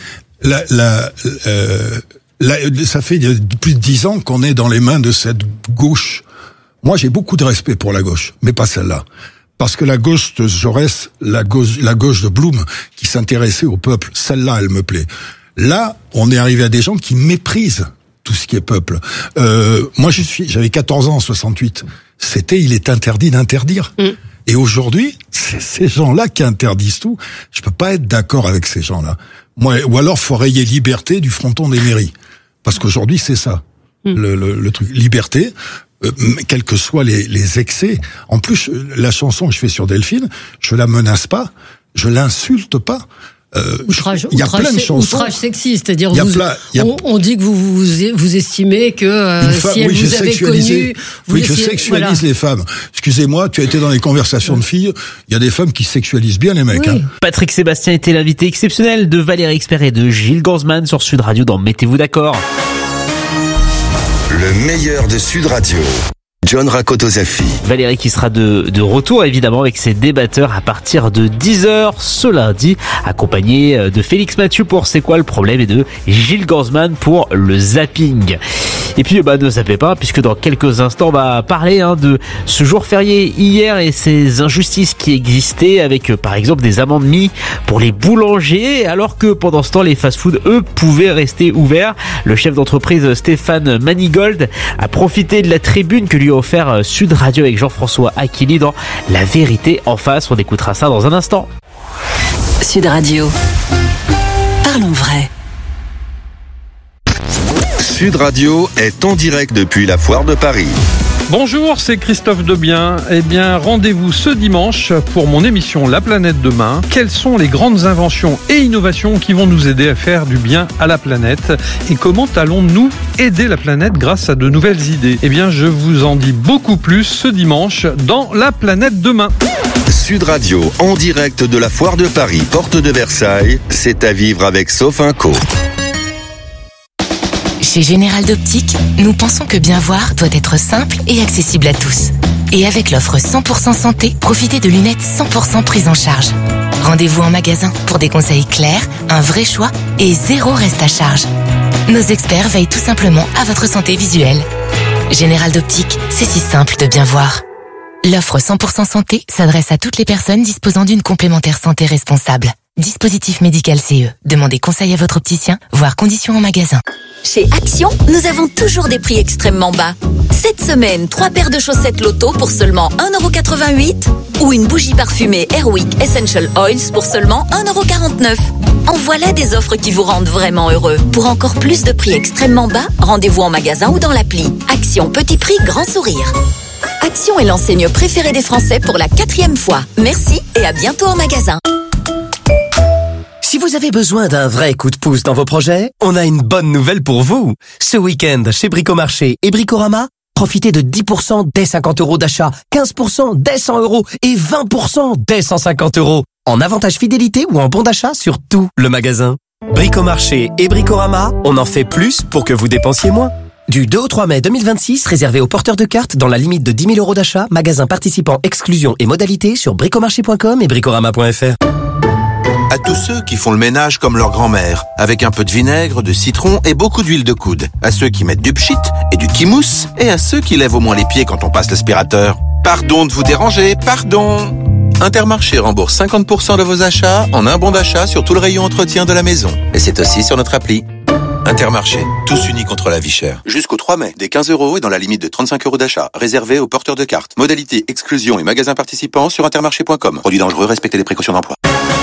ça fait plus de 10 ans qu'on est dans les mains de cette gauche. Moi, j'ai beaucoup de respect pour la gauche, mais pas celle-là. Parce que la gauche de Jaurès, la gauche de Blum, qui s'intéressait au peuple, celle-là, elle me plaît. Là, on est arrivé à des gens qui méprisent tout ce qui est peuple. Moi, j'avais 14 ans en 68. Il est interdit d'interdire. Et aujourd'hui, c'est ces gens-là qui interdisent tout. Je peux pas être d'accord avec ces gens-là. Moi, ou alors, faut rayer liberté du fronton des mairies. Parce qu'aujourd'hui, c'est ça, le truc. Liberté, quels que soient les excès. En plus, la chanson que je fais sur Delphine, je la menace pas, je l'insulte pas. Il y a plein de chansons. Outrage sexiste, c'est-à-dire on dit que vous estimez que si elle vous avait connu... Oui, je sexualise les femmes. Excusez-moi, tu as été dans les conversations de filles, il y a des femmes qui sexualisent bien les mecs. Oui. Patrick Sébastien était l'invité exceptionnel de Valérie Expert et de Gilles Gansman sur Sud Radio dans Mettez-vous d'accord. Le meilleur de Sud Radio. John Rakotozafi. Valérie qui sera de retour évidemment avec ses débatteurs à partir de 10h ce lundi, accompagné de Félix Mathieu pour C'est quoi le problème et de Gilles Gansman pour le zapping. Et puis ne zappez pas puisque dans quelques instants on va parler de ce jour férié hier et ces injustices qui existaient avec par exemple des amendes mises pour les boulangers alors que pendant ce temps les fast-food eux pouvaient rester ouverts. Le chef d'entreprise Stéphane Manigold a profité de la tribune que lui a offert Sud Radio avec Jean-François Aquili dans La Vérité en face. On écoutera ça dans un instant. Sud Radio. Parlons vrai. Sud Radio est en direct depuis la Foire de Paris. Bonjour, c'est Christophe Debien. Rendez-vous ce dimanche pour mon émission La Planète Demain. Quelles sont les grandes inventions et innovations qui vont nous aider à faire du bien à la planète? Et comment allons-nous aider la planète grâce à de nouvelles idées? Je vous en dis beaucoup plus ce dimanche dans La Planète Demain. Sud Radio, en direct de la Foire de Paris, porte de Versailles, c'est à vivre avec Sofinco. Chez Général d'Optique, nous pensons que bien voir doit être simple et accessible à tous. Et avec l'offre 100% santé, profitez de lunettes 100% prises en charge. Rendez-vous en magasin pour des conseils clairs, un vrai choix et 0 reste à charge. Nos experts veillent tout simplement à votre santé visuelle. Général d'Optique, c'est si simple de bien voir. L'offre 100% santé s'adresse à toutes les personnes disposant d'une complémentaire santé responsable. Dispositif médical CE. Demandez conseil à votre opticien, voire conditions en magasin. Chez Action, nous avons toujours des prix extrêmement bas. Cette semaine, 3 paires de chaussettes Lotto pour seulement 1,88 € ou une bougie parfumée Airwick Essential Oils pour seulement 1,49 €. En voilà des offres qui vous rendent vraiment heureux. Pour encore plus de prix extrêmement bas, rendez-vous en magasin ou dans l'appli. Action, petit prix, grand sourire. Action est l'enseigne préférée des Français pour la 4e fois. Merci et à bientôt en magasin. Si vous avez besoin d'un vrai coup de pouce dans vos projets, on a une bonne nouvelle pour vous. Ce week-end, chez Bricomarché et Bricorama, profitez de 10% dès 50 € d'achat, 15% dès 100 € et 20% dès 150 € en avantage fidélité ou en bon d'achat sur tout le magasin. Bricomarché et Bricorama, on en fait plus pour que vous dépensiez moins. Du 2 au 3 mai 2026, réservé aux porteurs de cartes dans la limite de 10 000 € d'achat, magasin participant, exclusion et modalités sur bricomarché.com et bricorama.fr. À tous ceux qui font le ménage comme leur grand-mère, avec un peu de vinaigre, de citron et beaucoup d'huile de coude. À ceux qui mettent du pchit et du kimousse, et à ceux qui lèvent au moins les pieds quand on passe l'aspirateur. Pardon de vous déranger, pardon. Intermarché rembourse 50% de vos achats en un bon d'achat sur tout le rayon entretien de la maison. Et c'est aussi sur notre appli. Intermarché, tous unis contre la vie chère. Jusqu'au 3 mai, des 15 € et dans la limite de 35 € d'achat, réservé aux porteurs de cartes. Modalité, exclusion et magasins participants sur intermarché.com. Produits dangereux, respectez les précautions d'emploi.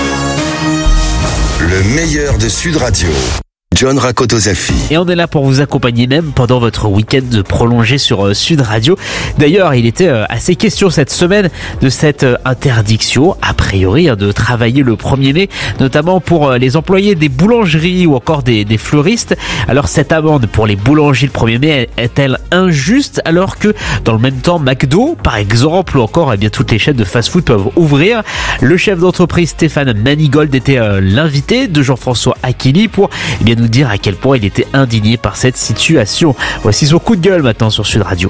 Le meilleur de Sud Radio. John Rakotozafi. Et on est là pour vous accompagner même pendant votre week-end prolongé sur Sud Radio. D'ailleurs, il était assez question cette semaine de cette interdiction, a priori, de travailler le 1er mai, notamment pour les employés des boulangeries ou encore des fleuristes. Alors cette amende pour les boulangeries le 1er mai est-elle injuste alors que dans le même temps McDo, par exemple, ou encore toutes les chaînes de fast-food peuvent ouvrir? Le chef d'entreprise Stéphane Manigold était l'invité de Jean-François Aquili pour nous dire à quel point il était indigné par cette situation. Voici son coup de gueule maintenant sur Sud Radio.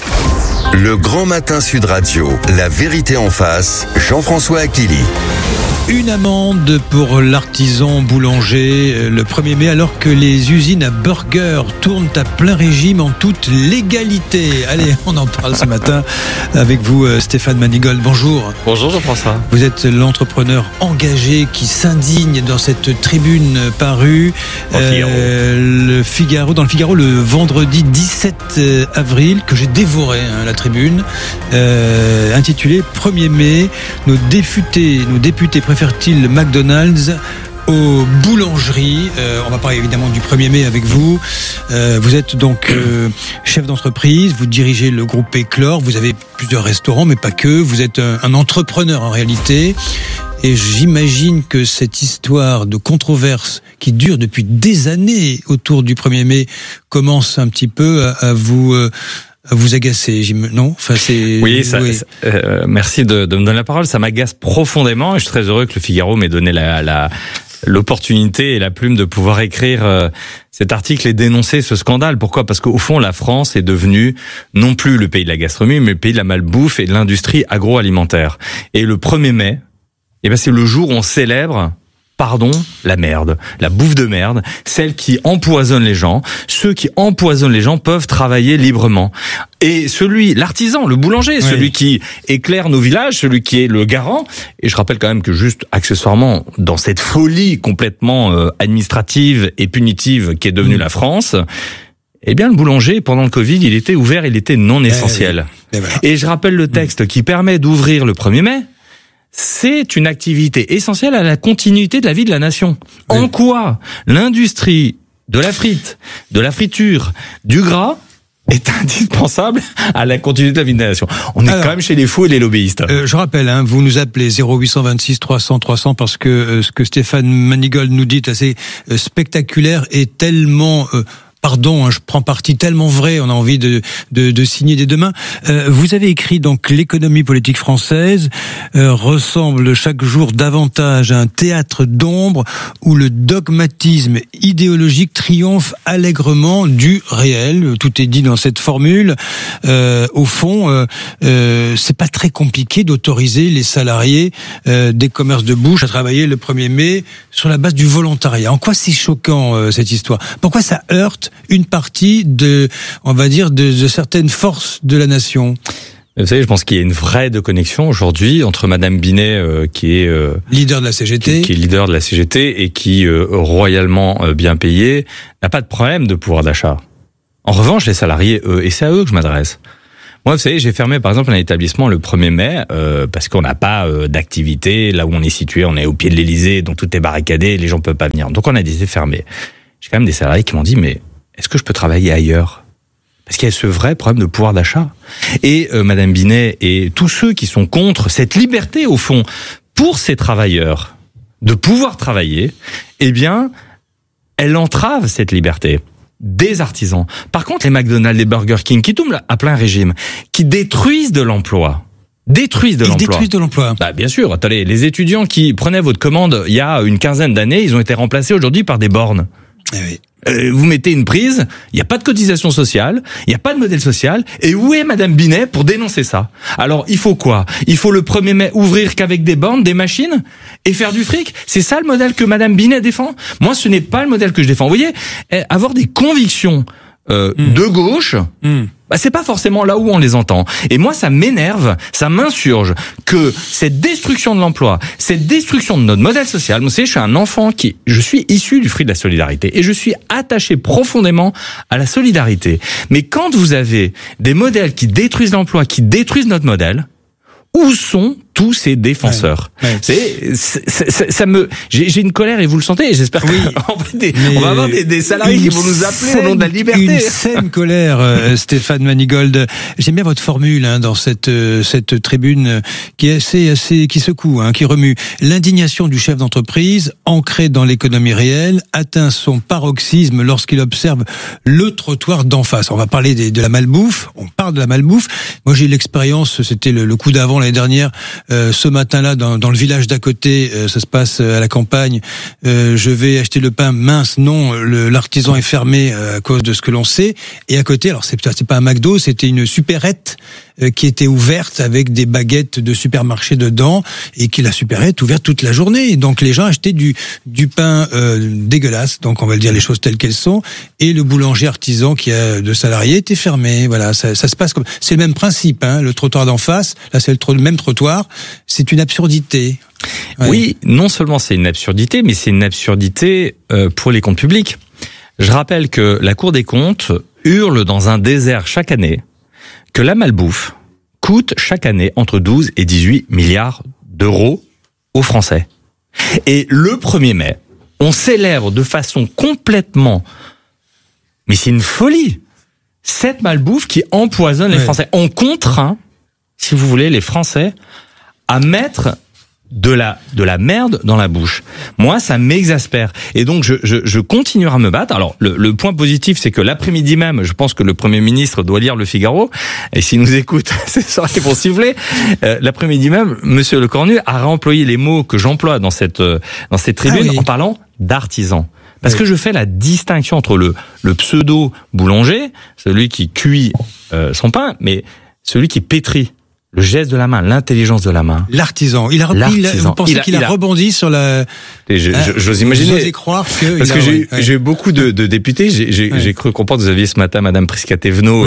Le Grand Matin Sud Radio, la vérité en face, Jean-François Aquili. Une amende pour l'artisan boulanger le 1er mai alors que les usines à burgers tournent à plein régime en toute légalité. Allez, on en parle ce matin avec vous Stéphane Manigold. Bonjour. Bonjour Jean-François. Vous êtes l'entrepreneur engagé qui s'indigne dans cette tribune parue dans le Figaro le vendredi 17 avril que j'ai dévoré la tribune intitulée 1er mai, nos députés préfèrent-ils McDonald's aux boulangeries? On va parler évidemment du 1er mai avec vous. Vous êtes donc chef d'entreprise, vous dirigez le groupe Éclore, vous avez plusieurs restaurants, mais pas que. Vous êtes un entrepreneur en réalité. Et j'imagine que cette histoire de controverse qui dure depuis des années autour du 1er mai commence un petit peu à vous agacer, non? Enfin, oui, merci de me donner la parole. Ça m'agace profondément et je suis très heureux que le Figaro m'ait donné l'opportunité et la plume de pouvoir écrire cet article et dénoncer ce scandale. Pourquoi? Parce qu'au fond, la France est devenue non plus le pays de la gastronomie, mais le pays de la malbouffe et de l'industrie agroalimentaire. Et le 1er mai, c'est le jour où on célèbre la merde, la bouffe de merde, celle qui empoisonne les gens. Ceux qui empoisonnent les gens peuvent travailler librement. Et l'artisan, le boulanger, celui qui éclaire nos villages, celui qui est le garant. Et je rappelle quand même que juste accessoirement, dans cette folie complètement administrative et punitive qui est devenue la France, le boulanger, pendant le Covid, il était ouvert, il était non essentiel. Et je rappelle le texte qui permet d'ouvrir le 1er mai. C'est une activité essentielle à la continuité de la vie de la nation. En quoi l'industrie de la frite, de la friture, du gras est indispensable à la continuité de la vie de la nation. On est quand même chez les fous et les lobbyistes. Je rappelle, vous nous appelez 0826 300 300 parce que ce que Stéphane Manigold nous dit est assez spectaculaire et tellement... je prends parti, tellement vrai, on a envie de signer dès demain. Vous avez écrit donc l'économie politique française ressemble chaque jour davantage à un théâtre d'ombre où le dogmatisme idéologique triomphe allègrement du réel. Tout est dit dans cette formule. Au fond, c'est pas très compliqué d'autoriser les salariés des commerces de bouche à travailler le 1er mai sur la base du volontariat. En quoi c'est choquant cette histoire? Pourquoi ça heurte une partie de certaines forces de la nation? Vous savez, je pense qu'il y a une vraie déconnexion aujourd'hui entre Madame Binet, qui est leader de la CGT, qui est leader de la CGT et qui royalement bien payé, n'a pas de problème de pouvoir d'achat. En revanche, les salariés, et c'est à eux que je m'adresse. Moi, vous savez, j'ai fermé par exemple un établissement le 1er mai parce qu'on n'a pas d'activité là où on est situé. On est au pied de l'Élysée, donc tout est barricadé, les gens peuvent pas venir. Donc on a décidé de fermer. J'ai quand même des salariés qui m'ont dit mais est-ce que je peux travailler ailleurs? Parce qu'il y a ce vrai problème de pouvoir d'achat. Et Madame Binet et tous ceux qui sont contre cette liberté, au fond, pour ces travailleurs, de pouvoir travailler, eh bien, elle entrave cette liberté des artisans. Par contre, les McDonald's, les Burger King, qui tombent à plein régime, qui détruisent de l'emploi. Ils détruisent de l'emploi. Bah, bien sûr. Attendez, les étudiants qui prenaient votre commande il y a une quinzaine d'années, ils ont été remplacés aujourd'hui par des bornes. Eh oui. Vous mettez une prise, il n'y a pas de cotisation sociale, il n'y a pas de modèle social, et où est Madame Binet pour dénoncer ça? Alors, il faut quoi? Il faut le 1er mai ouvrir qu'avec des bornes, des machines, et faire du fric? C'est ça le modèle que Madame Binet défend? Moi, ce n'est pas le modèle que je défends. Vous voyez, avoir des convictions de gauche, bah, c'est pas forcément là où on les entend. Et moi, ça m'énerve, ça m'insurge que cette destruction de l'emploi, cette destruction de notre modèle social, vous savez, je suis un enfant je suis issu du fruit de la solidarité et je suis attaché profondément à la solidarité. Mais quand vous avez des modèles qui détruisent l'emploi, qui détruisent notre modèle, où sont tous ces défenseurs? J'ai une colère et vous le sentez. Et j'espère qu'on va avoir des salariés qui vont nous appeler au nom de la liberté. Une saine colère, Stéphane Manigold. J'aime bien votre formule dans cette tribune qui est assez qui secoue, qui remue. L'indignation du chef d'entreprise, ancrée dans l'économie réelle, atteint son paroxysme lorsqu'il observe le trottoir d'en face. On va parler de la malbouffe. On parle de la malbouffe. Moi, j'ai eu l'expérience. C'était le coup d'avant l'année dernière. Ce matin-là, dans le village d'à côté, ça se passe à la campagne. Je vais acheter le pain. Mince, non, l'artisan est fermé à cause de ce que l'on sait. Et à côté, alors c'est pas un McDo, c'était une supérette qui était ouverte avec des baguettes de supermarché dedans et qui la supérette ouverte toute la journée. Et donc les gens achetaient du pain dégueulasse. Donc on va le dire les choses telles qu'elles sont. Et le boulanger artisan qui a 2 salariés était fermé. Voilà, ça se passe comme c'est le même principe. Le trottoir d'en face, là c'est le même trottoir. C'est une absurdité. Ouais. Oui, non seulement c'est une absurdité, mais c'est une absurdité pour les comptes publics. Je rappelle que la Cour des comptes hurle dans un désert chaque année que la malbouffe coûte chaque année entre 12 et 18 milliards d'euros aux Français. Et le 1er mai, on célèbre de façon complètement... Mais c'est une folie, cette malbouffe qui empoisonne les Français. On contraint, si vous voulez, les Français à mettre de la merde dans la bouche. Moi, ça m'exaspère. Et donc, je continuerai à me battre. Alors, le point positif, c'est que l'après-midi même, je pense que le Premier ministre doit lire Le Figaro. Et s'il nous écoute, c'est ça qui vont siffler. L'après-midi même, Monsieur Lecornu a réemployé les mots que j'emploie dans cette tribune en parlant d'artisan. Parce que je fais la distinction entre le pseudo-boulanger, celui qui cuit son pain, mais celui qui pétrit. Le geste de la main, l'intelligence de la main. L'artisan. Il a repris. Vous pensez qu'il a rebondi sur la. J'ose imaginer. Vous osez croire que. Parce que j'ai eu beaucoup de députés. J'ai cru comprendre. Vous aviez ce matin Madame Prisca-Thévenot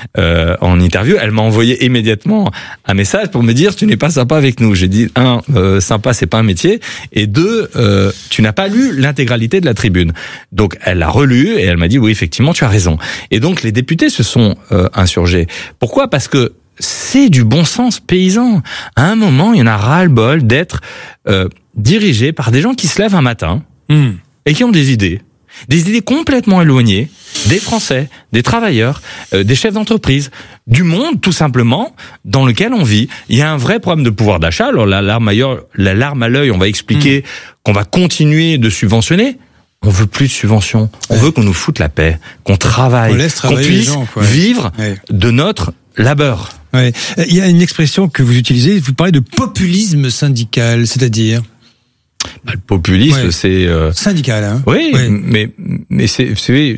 en interview. Elle m'a envoyé immédiatement un message pour me dire tu n'es pas sympa avec nous. J'ai dit sympa c'est pas un métier et 2 tu n'as pas lu l'intégralité de la tribune. Donc elle l'a relu et elle m'a dit oui effectivement tu as raison. Et donc les députés se sont insurgés. Pourquoi? Parce que c'est du bon sens paysan. À un moment, il y en a ras-le-bol d'être dirigé par des gens qui se lèvent un matin et qui ont des idées complètement éloignées des Français, des travailleurs, des chefs d'entreprise, du monde tout simplement dans lequel on vit. Il y a un vrai problème de pouvoir d'achat. Alors la larme à l'œil, on va expliquer qu'on va continuer de subventionner. On veut plus de subventions. On veut qu'on nous foute la paix, qu'on travaille, qu'on puisse vivre de notre labeur. Ouais. Il y a une expression que vous utilisez, vous parlez de populisme syndical, c'est-à-dire le populisme, c'est syndical. Oui, mais c'est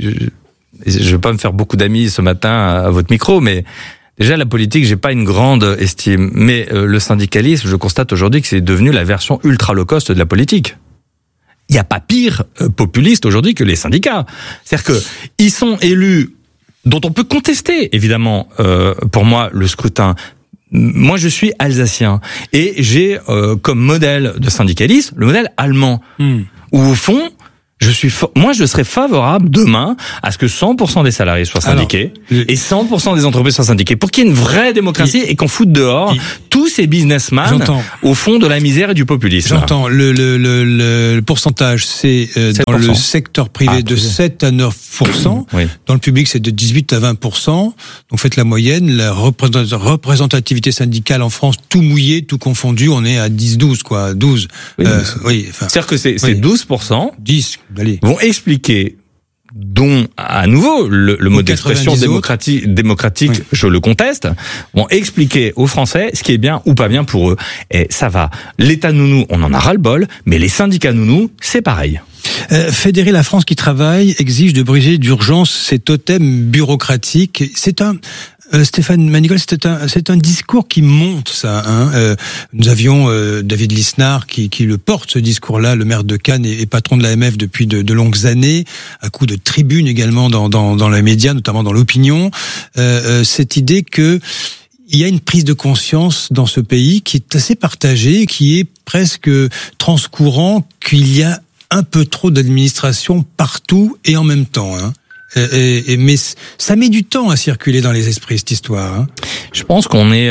je vais pas me faire beaucoup d'amis ce matin à votre micro, mais déjà la politique, j'ai pas une grande estime, mais le syndicalisme, je constate aujourd'hui que c'est devenu la version ultra low cost de la politique. Il y a pas pire populiste aujourd'hui que les syndicats. C'est-à-dire que ils sont élus dont on peut contester, évidemment, pour moi, le scrutin. Moi, je suis alsacien et j'ai comme modèle de syndicalisme le modèle allemand, où au fond, moi, je serais favorable demain à ce que 100% des salariés soient syndiqués et 100% des entreprises soient syndiquées pour qu'il y ait une vraie démocratie et qu'on foute dehors tous ces businessmen au fond de la misère et du populisme. J'entends. Le pourcentage, c'est dans le secteur privé de 7 à 9%. Oui. Dans le public, c'est de 18 à 20%. Donc faites la moyenne. La représentativité syndicale en France, tout mouillé, tout confondu, on est à 10-12, quoi. 12. Oui, c'est-à-dire que c'est 12%. 10, allez. Vont expliquer, dont à nouveau le mode d'expression démocratique, je le conteste, vont expliquer aux Français ce qui est bien ou pas bien pour eux. Et ça va. L'État nounou, on en a ras-le-bol, mais les syndicats nounous, c'est pareil. Fédérer la France qui travaille exige de briser d'urgence ces totems bureaucratiques. C'est un Stéphane Manigol, c'est un discours qui monte, ça. Nous avions David Lisnard qui le porte, ce discours-là, le maire de Cannes et patron de l'AMF depuis de longues années, à coup de tribune également dans les médias, notamment dans l'opinion. Cette idée que il y a une prise de conscience dans ce pays qui est assez partagée, qui est presque transcourant, qu'il y a un peu trop d'administration partout et en même temps. Mais ça met du temps à circuler dans les esprits, cette histoire. Je pense qu'on est,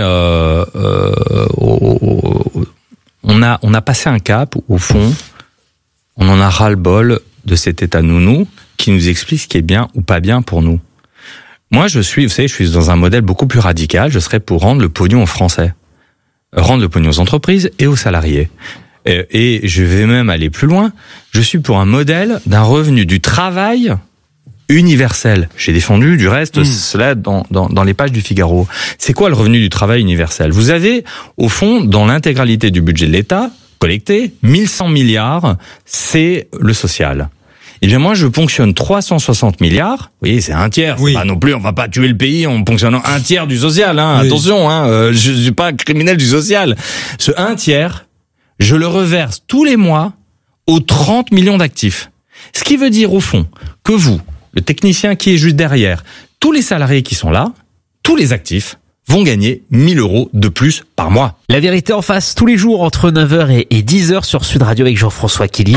on a passé un cap, au fond, on en a ras-le-bol de cet état nounou qui nous explique ce qui est bien ou pas bien pour nous. Moi, je suis dans un modèle beaucoup plus radical. Je serais pour rendre le pognon aux Français, rendre le pognon aux entreprises et aux salariés. Et je vais même aller plus loin. Je suis pour un modèle d'un revenu du travail universel. J'ai défendu du reste cela dans les pages du Figaro. C'est quoi le revenu du travail universel ? Vous avez, au fond, dans l'intégralité du budget de l'État, collecté, 1100 milliards, c'est le social. Eh bien, moi, je ponctionne 360 milliards. Vous voyez, c'est un tiers. Oui. C'est pas non plus, on va pas tuer le pays en ponctionnant un tiers du social, hein. Oui. Attention, hein. Je suis pas criminel du social. Ce un tiers, je le reverse tous les mois aux 30 millions d'actifs. Ce qui veut dire, au fond, que vous, le technicien qui est juste derrière, tous les salariés qui sont là, tous les actifs, vont gagner 1000 € de plus par mois. La vérité en face, tous les jours entre 9h et 10h sur Sud Radio avec Jean-François Killy.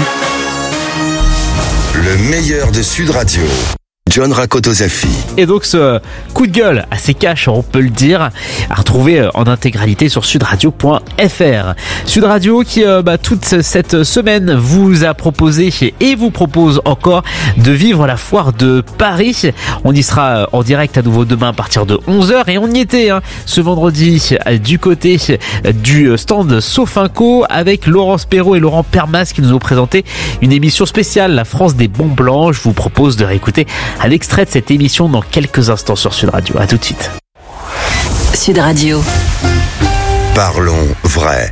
Le meilleur de Sud Radio. John Rakotozafi. Et donc ce coup de gueule assez cash, on peut le dire, à retrouver en intégralité sur sudradio.fr. Sud Radio qui toute cette semaine vous a proposé et vous propose encore de vivre la foire de Paris. On y sera en direct à nouveau demain à partir de 11h et on y était ce vendredi du côté du stand Sofinco avec Laurence Perrault et Laurent Permas qui nous ont présenté une émission spéciale, La France des bons blancs. Je vous propose de réécouter un extrait de cette émission dans quelques instants sur Sud Radio. À tout de suite. Sud Radio. Parlons vrai.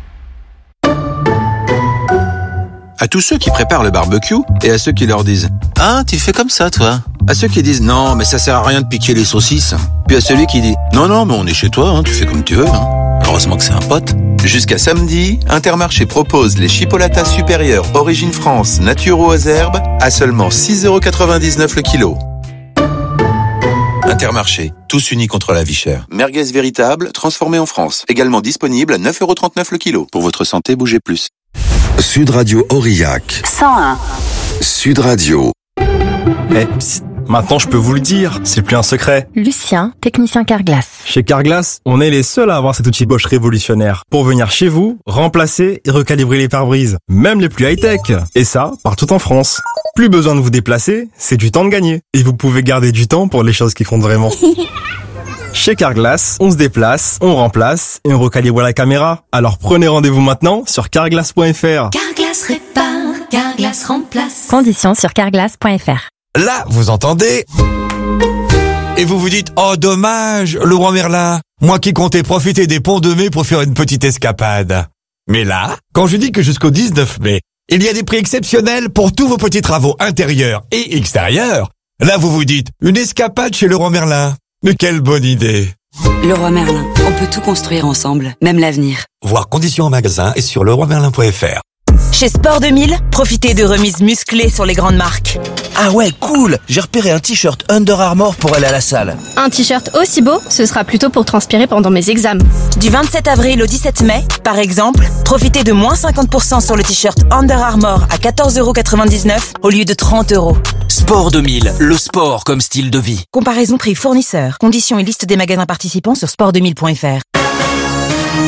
À tous ceux qui préparent le barbecue et à ceux qui leur disent « Ah, tu fais comme ça, toi ?» À ceux qui disent « Non, mais ça sert à rien de piquer les saucisses ». Puis à celui qui dit « Non, mais on est chez toi, tu fais comme tu veux. Heureusement que c'est un pote. » Jusqu'à samedi, Intermarché propose les chipolatas supérieurs Origine France nature aux herbes à seulement 6,99 € le kilo. Intermarché, tous unis contre la vie chère. Merguez véritable, transformée en France. Également disponible à 9,39 € le kilo. Pour votre santé, bougez plus. Sud Radio Aurillac. 101. Sud Radio. Psst, maintenant je peux vous le dire, c'est plus un secret. Lucien, technicien Carglass. Chez Carglass, on est les seuls à avoir cet outil Bosch révolutionnaire pour venir chez vous, remplacer et recalibrer les pare-brises, même les plus high-tech. Et ça, partout en France. Plus besoin de vous déplacer, c'est du temps de gagner. Et vous pouvez garder du temps pour les choses qui comptent vraiment. Chez Carglass, on se déplace, on remplace et on recalibre la caméra. Alors prenez rendez-vous maintenant sur carglass.fr. Carglass répare, Carglass remplace. Conditions sur carglass.fr. Là, vous entendez ? Et vous vous dites, oh dommage, Leroy Merlin, moi qui comptais profiter des ponts de mai pour faire une petite escapade. Mais là, quand je dis que jusqu'au 19 mai, il y a des prix exceptionnels pour tous vos petits travaux intérieurs et extérieurs, là vous vous dites, une escapade chez Leroy Merlin. Mais quelle bonne idée! Leroy Merlin, on peut tout construire ensemble, même l'avenir. Voir conditions en magasin et sur leroymerlin.fr. Chez Sport 2000, profitez de remises musclées sur les grandes marques. Ah ouais, cool! J'ai repéré un t-shirt Under Armour pour aller à la salle. Un t-shirt aussi beau, ce sera plutôt pour transpirer pendant mes examens. Du 27 avril au 17 mai, par exemple, profitez de moins 50% sur le t-shirt Under Armour à 14,99 € au lieu de 30 €. Sport 2000, le sport comme style de vie. Comparaison prix fournisseur. Conditions et liste des magasins participants sur sport2000.fr.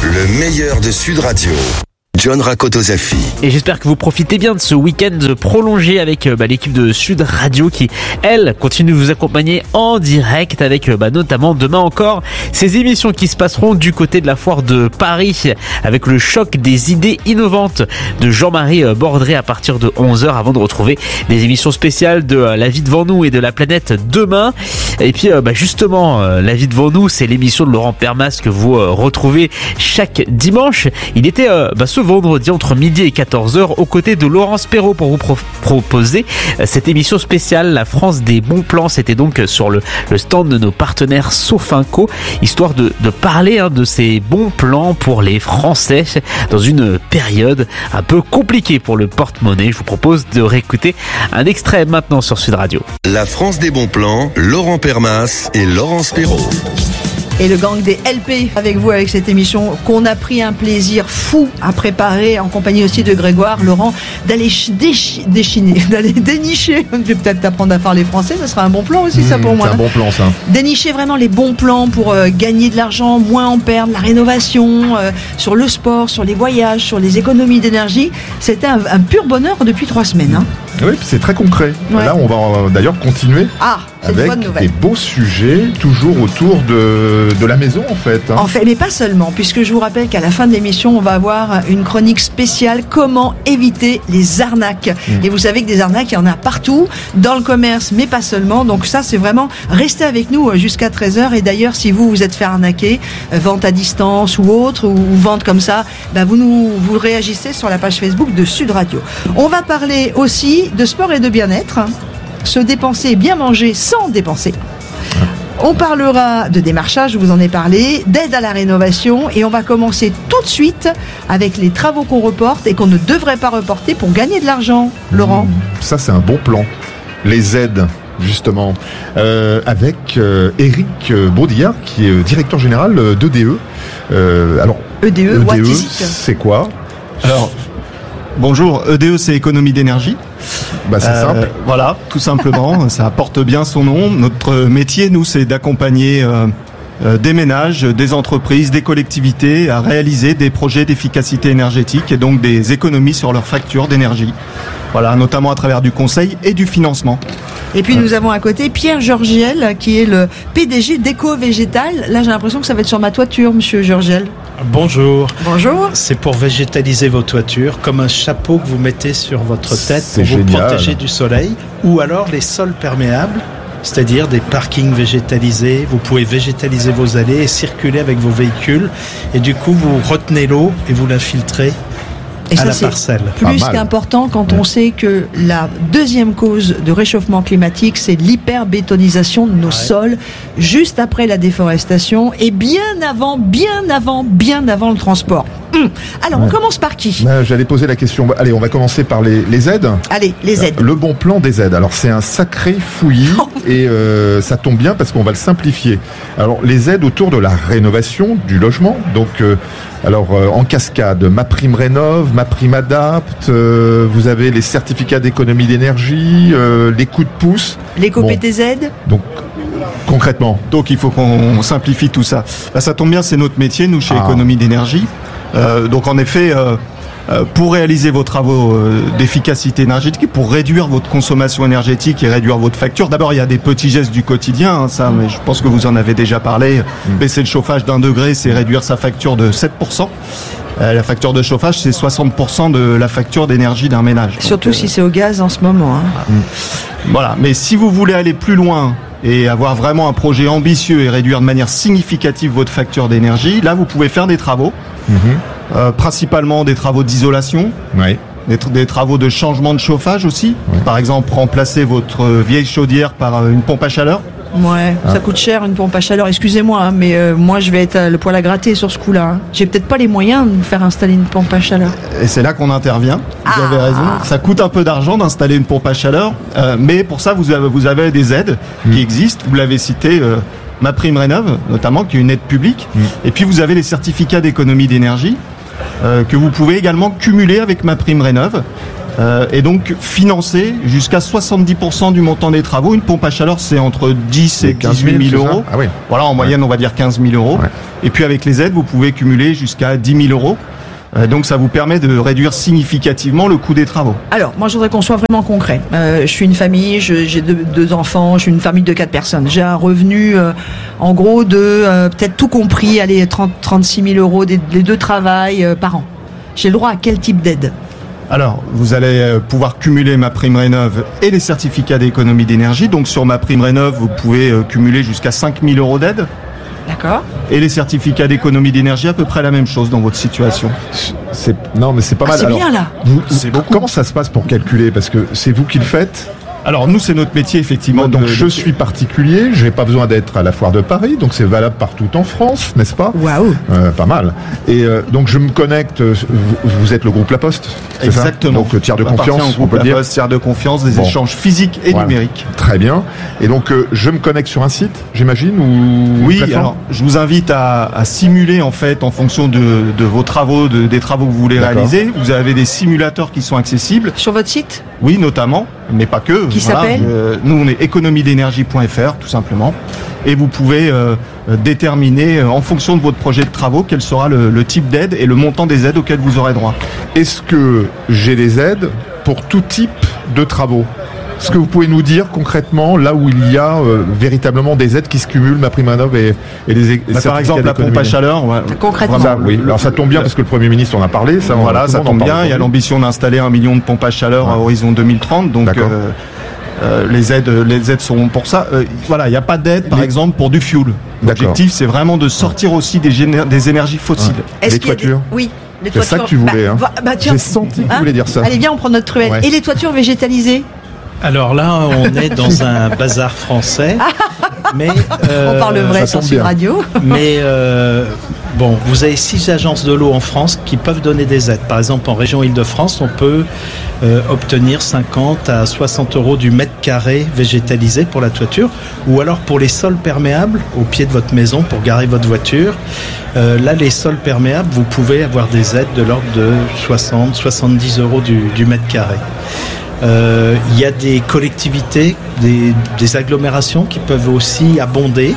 Le meilleur de Sud Radio. John Rakotozafi. Et j'espère que vous profitez bien de ce week-end prolongé avec l'équipe de Sud Radio qui, elle, continue de vous accompagner en direct avec notamment demain encore ces émissions qui se passeront du côté de la foire de Paris avec le choc des idées innovantes de Jean-Marie Bordré à partir de 11h avant de retrouver des émissions spéciales de La vie devant nous et de La planète demain. Et puis justement, La vie devant nous, c'est l'émission de Laurent Permas que vous retrouvez chaque dimanche. Il était ce vendredi entre midi et 14h aux côtés de Laurence Perrault pour vous proposer cette émission spéciale La France des bons plans. C'était donc sur le stand de nos partenaires Sofinco, histoire de parler de ces bons plans pour les Français dans une période un peu compliquée pour le porte-monnaie. Je vous propose de réécouter un extrait maintenant sur Sud Radio. La France des bons plans, Laurent Permas et Laurence Perrault. Et le gang des LP avec vous avec cette émission qu'on a pris un plaisir fou à préparer en compagnie aussi de Grégoire, Laurent, d'aller d'aller dénicher. Je vais peut-être apprendre à parler français, ça sera un bon plan aussi ça pour moi. C'est un bon plan ça. Dénicher vraiment les bons plans pour gagner de l'argent, moins en perdre, la rénovation, sur le sport, sur les voyages, sur les économies d'énergie. C'était un pur bonheur depuis 3 semaines. Hein. Oui, puis c'est très concret. Ouais. Là, on va d'ailleurs continuer avec des beaux sujets, toujours autour de la maison, en fait. En fait, mais pas seulement, puisque je vous rappelle qu'à la fin de l'émission, on va avoir une chronique spéciale « Comment éviter les arnaques ». Et vous savez que des arnaques, il y en a partout, dans le commerce, mais pas seulement. Donc ça, c'est vraiment, restez avec nous jusqu'à 13h. Et d'ailleurs, si vous êtes fait arnaquer, vente à distance ou autre, ou vente comme ça, vous réagissez sur la page Facebook de Sud Radio. On va parler aussi de sport et de bien-être, se dépenser et bien manger sans dépenser. On parlera de démarchage, je vous en ai parlé, d'aide à la rénovation et on va commencer tout de suite avec les travaux qu'on reporte et qu'on ne devrait pas reporter pour gagner de l'argent. Laurent ? Ça, c'est un bon plan. Les aides, justement, avec Éric Baudillard, qui est directeur général d'EDE. Alors, EDE, c'est quoi ? Alors, bonjour, EDE c'est économie d'énergie. C'est simple. Voilà, tout simplement, ça porte bien son nom. Notre métier, nous, c'est d'accompagner des ménages, des entreprises, des collectivités à réaliser des projets d'efficacité énergétique et donc des économies sur leurs factures d'énergie. Voilà, notamment à travers du conseil et du financement. Et puis nous avons à côté Pierre Georgiel, qui est le PDG d'Éco-Végétal. Là, j'ai l'impression que ça va être sur ma toiture, monsieur Georgiel. Bonjour. Bonjour. C'est pour végétaliser vos toitures, comme un chapeau que vous mettez sur votre tête pour génial. vous protéger du soleil, ou alors les sols perméables, c'est-à-dire des parkings végétalisés. Vous pouvez végétaliser vos allées et circuler avec vos véhicules, et du coup vous retenez l'eau et vous l'infiltrez. Et à ça, la c'est parcelle. plus qu'important quand on sait que la deuxième cause de réchauffement climatique, c'est l'hyperbétonisation de nos sols, juste après la déforestation et bien avant le transport. Alors, on commence par qui ? J'allais poser la question. Allez, on va commencer par les aides. Allez, les aides. Le bon plan des aides. Alors, c'est un sacré fouillis et ça tombe bien parce qu'on va le simplifier. Alors, les aides autour de la rénovation du logement. Donc, en cascade, MaPrimeRénov', MaPrimeAdapt, vous avez les certificats d'économie d'énergie, les coups de pouce. L'éco-PTZ. Donc, concrètement. Donc, il faut qu'on simplifie tout ça. Ça tombe bien, c'est notre métier, nous, chez Économie d'énergie. Donc en effet, pour réaliser vos travaux d'efficacité énergétique, pour réduire votre consommation énergétique et réduire votre facture, d'abord il y a des petits gestes du quotidien, mais je pense que vous en avez déjà parlé. Baisser le chauffage d'1 degré, c'est réduire sa facture de 7%. La facture de chauffage, c'est 60% de la facture d'énergie d'un ménage. Surtout si c'est au gaz en ce moment. Voilà, mais si vous voulez aller plus loin et avoir vraiment un projet ambitieux et réduire de manière significative votre facture d'énergie, là vous pouvez faire des travaux, principalement des travaux d'isolation, des travaux de changement de chauffage aussi. Par exemple, remplacer votre vieille chaudière par une pompe à chaleur. Ouais, ça coûte cher une pompe à chaleur, excusez-moi, mais moi je vais être le poil à gratter sur ce coup-là. J'ai peut-être pas les moyens de me faire installer une pompe à chaleur. Et c'est là qu'on intervient, vous avez raison. Ça coûte un peu d'argent d'installer une pompe à chaleur, mais pour ça vous avez des aides qui existent, vous l'avez cité, MaPrimeRénov', notamment, qui est une aide publique. Et puis vous avez les certificats d'économie d'énergie, que vous pouvez également cumuler avec MaPrimeRénov'. et donc financer jusqu'à 70% du montant des travaux. Une pompe à chaleur, c'est entre 10 et 18 000 euros. Ah oui. Voilà, en moyenne, on va dire 15 000 euros. Ouais. Et puis avec les aides, vous pouvez cumuler jusqu'à 10 000 euros. Donc ça vous permet de réduire significativement le coût des travaux. Alors, moi je voudrais qu'on soit vraiment concret. Je suis une famille, j'ai deux enfants, je suis une famille de 4 personnes. J'ai un revenu en gros de peut-être tout compris, 36 000 euros, les 2 travails par an. J'ai le droit à quel type d'aide ? Alors, vous allez pouvoir cumuler ma prime rénov et les certificats d'économie d'énergie. Donc sur ma prime rénov, vous pouvez cumuler jusqu'à 5 000 euros d'aide. D'accord. Et les certificats d'économie d'énergie, à peu près la même chose dans votre situation. Non, mais c'est pas mal. C'est bien là. C'est beaucoup. Comment ça se passe pour calculer ? Parce que c'est vous qui le faites ? Alors nous, c'est notre métier effectivement. Donc je suis particulier, j'ai pas besoin d'être à la foire de Paris, donc c'est valable partout en France, n'est-ce pas ? Waouh. Pas mal. Et donc je me connecte. Vous êtes le groupe La Poste, c'est exactement. Ça ? Donc tiers de confiance, on peut La dire. Poste, tiers de confiance, des échanges physiques et numériques. Très bien. Et donc je me connecte sur un site, j'imagine, ou oui. Alors je vous invite à simuler en fait en fonction de vos travaux, des travaux que vous voulez réaliser. Vous avez des simulateurs qui sont accessibles sur votre site. Oui, notamment, mais pas que. Qui s'appelle nous, on est économiedénergie.fr, tout simplement. Et vous pouvez déterminer, en fonction de votre projet de travaux, quel sera le type d'aide et le montant des aides auxquelles vous aurez droit. Est-ce que j'ai des aides pour tout type de travaux ? Est-ce que vous pouvez nous dire concrètement là où il y a véritablement des aides qui se cumulent, ma prime rénov et les par exemple la pompe à chaleur. Concrètement. Ça, oui. Alors ça tombe bien parce que le Premier ministre en a parlé. Ça, voilà, ça tombe bien. Il y a l'ambition d'installer 1 million de pompes à chaleur à horizon 2030. Donc les aides seront pour ça. Voilà, il n'y a pas d'aide par exemple pour du fuel. L'objectif c'est vraiment de sortir aussi des énergies fossiles. Est-ce les toitures. Oui. C'est ça que tu voulais. J'ai senti que tu voulais dire ça. Allez, viens, on prend notre truelle. Ouais. Et les toitures végétalisées ? Alors là, on est dans un bazar français. Mais, on parle vrai sur Sud Radio. Mais bon, vous avez 6 agences de l'eau en France qui peuvent donner des aides. Par exemple, en région Île-de-France, on peut obtenir 50 à 60 euros du mètre carré végétalisé pour la toiture, ou alors pour les sols perméables au pied de votre maison pour garer votre voiture. Là, les sols perméables, vous pouvez avoir des aides de l'ordre de 60-70 euros du mètre carré. Il y a des collectivités, des agglomérations qui peuvent aussi abonder.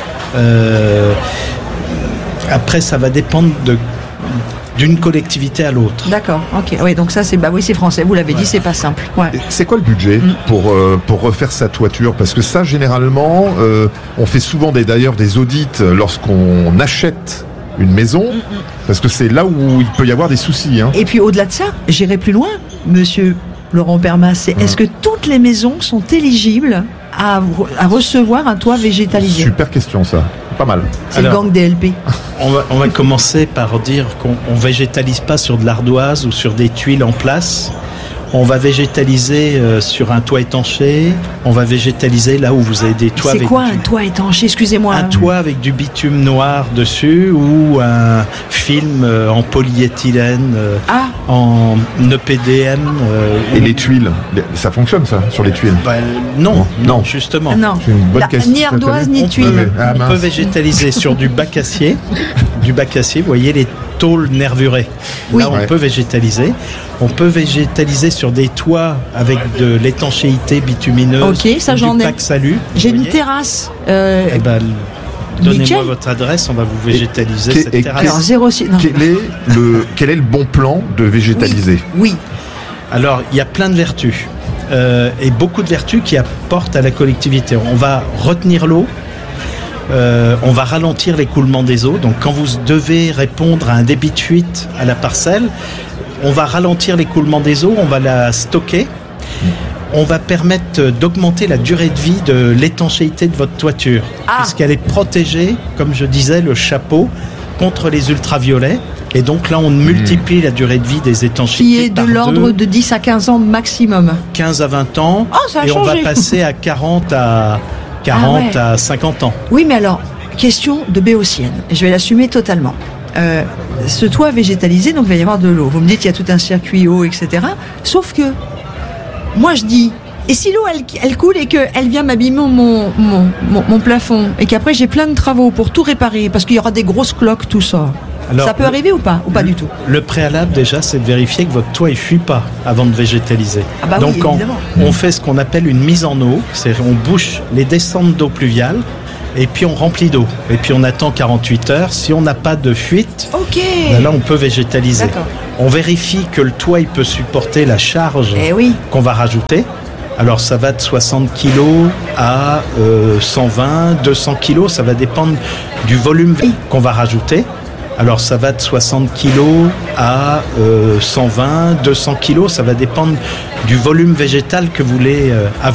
Après, ça va dépendre d'une collectivité à l'autre. D'accord, ok. Oui, donc ça, c'est français. Vous l'avez dit, c'est pas simple. Ouais. C'est quoi le budget pour refaire sa toiture ? Parce que ça, généralement, on fait souvent d'ailleurs des audits lorsqu'on achète une maison, parce que c'est là où il peut y avoir des soucis. Hein. Et puis au-delà de ça, j'irai plus loin, monsieur Laurent Permas, est-ce que toutes les maisons sont éligibles à recevoir un toit végétalisé ? Super question ça, pas mal. C'est le gang DLP. On va commencer par dire qu'on végétalise pas sur de l'ardoise ou sur des tuiles en place. On va végétaliser sur un toit étanché. On va végétaliser là où vous avez des toits. C'est quoi un toit étanché ? Excusez-moi. Un toit avec du bitume noir dessus ou un film en polyéthylène, en EPDM. Et les tuiles, ça fonctionne ça sur les tuiles ? Non, justement. Non. C'est une bonne question. Ni ardoise ni tuile. On peut végétaliser sur du bac acier. Vous voyez les tôles nervurées. Là, on peut végétaliser. On peut végétaliser sur des toits avec de l'étanchéité bitumineuse. Ok, ça j'en ai. Salut. J'ai une terrasse. Donnez-moi votre adresse, on va vous végétaliser cette terrasse. Alors, 06. Quel est le bon plan de végétaliser ? Oui. Alors, il y a plein de vertus. Et beaucoup de vertus qui apportent à la collectivité. On va retenir l'eau. On va ralentir l'écoulement des eaux. Donc quand vous devez répondre à un débit de fuite à la parcelle, on va ralentir l'écoulement des eaux, on va la stocker. On va permettre d'augmenter la durée de vie de l'étanchéité de votre toiture. Puisqu'elle est protégée, comme je disais, le chapeau, contre les ultraviolets. Et donc là, on multiplie la durée de vie des étanchéités. Qui est de l'ordre de 10 à 15 ans maximum. 15 à 20 ans. Ça a et changé. On va passer à 40 à 50 ans. Oui, mais alors, question de béotienne. Je vais l'assumer totalement. Ce toit végétalisé, donc il va y avoir de l'eau. Vous me dites qu'il y a tout un circuit eau, etc. Sauf que, moi je dis, et si l'eau elle coule et qu'elle vient m'abîmer mon plafond, et qu'après j'ai plein de travaux pour tout réparer, parce qu'il y aura des grosses cloques, tout ça, Alors, ça peut arriver ou pas du tout? Le préalable déjà, c'est de vérifier que votre toit ne fuit pas avant de végétaliser. Ah bah Donc oui, évidemment. on fait ce qu'on appelle une mise en eau, c'est-à-dire on bouche les descentes d'eau pluviale et puis on remplit d'eau. Et puis on attend 48 heures. Si on n'a pas de fuite, ben là on peut végétaliser. D'accord. On vérifie que le toit il peut supporter la charge qu'on va rajouter. Alors ça va de 60 kg à 120, 200 kg, ça va dépendre du volume qu'on va rajouter. Alors ça va de 60 kg à 120, 200 kg, ça va dépendre du volume végétal que vous voulez avoir.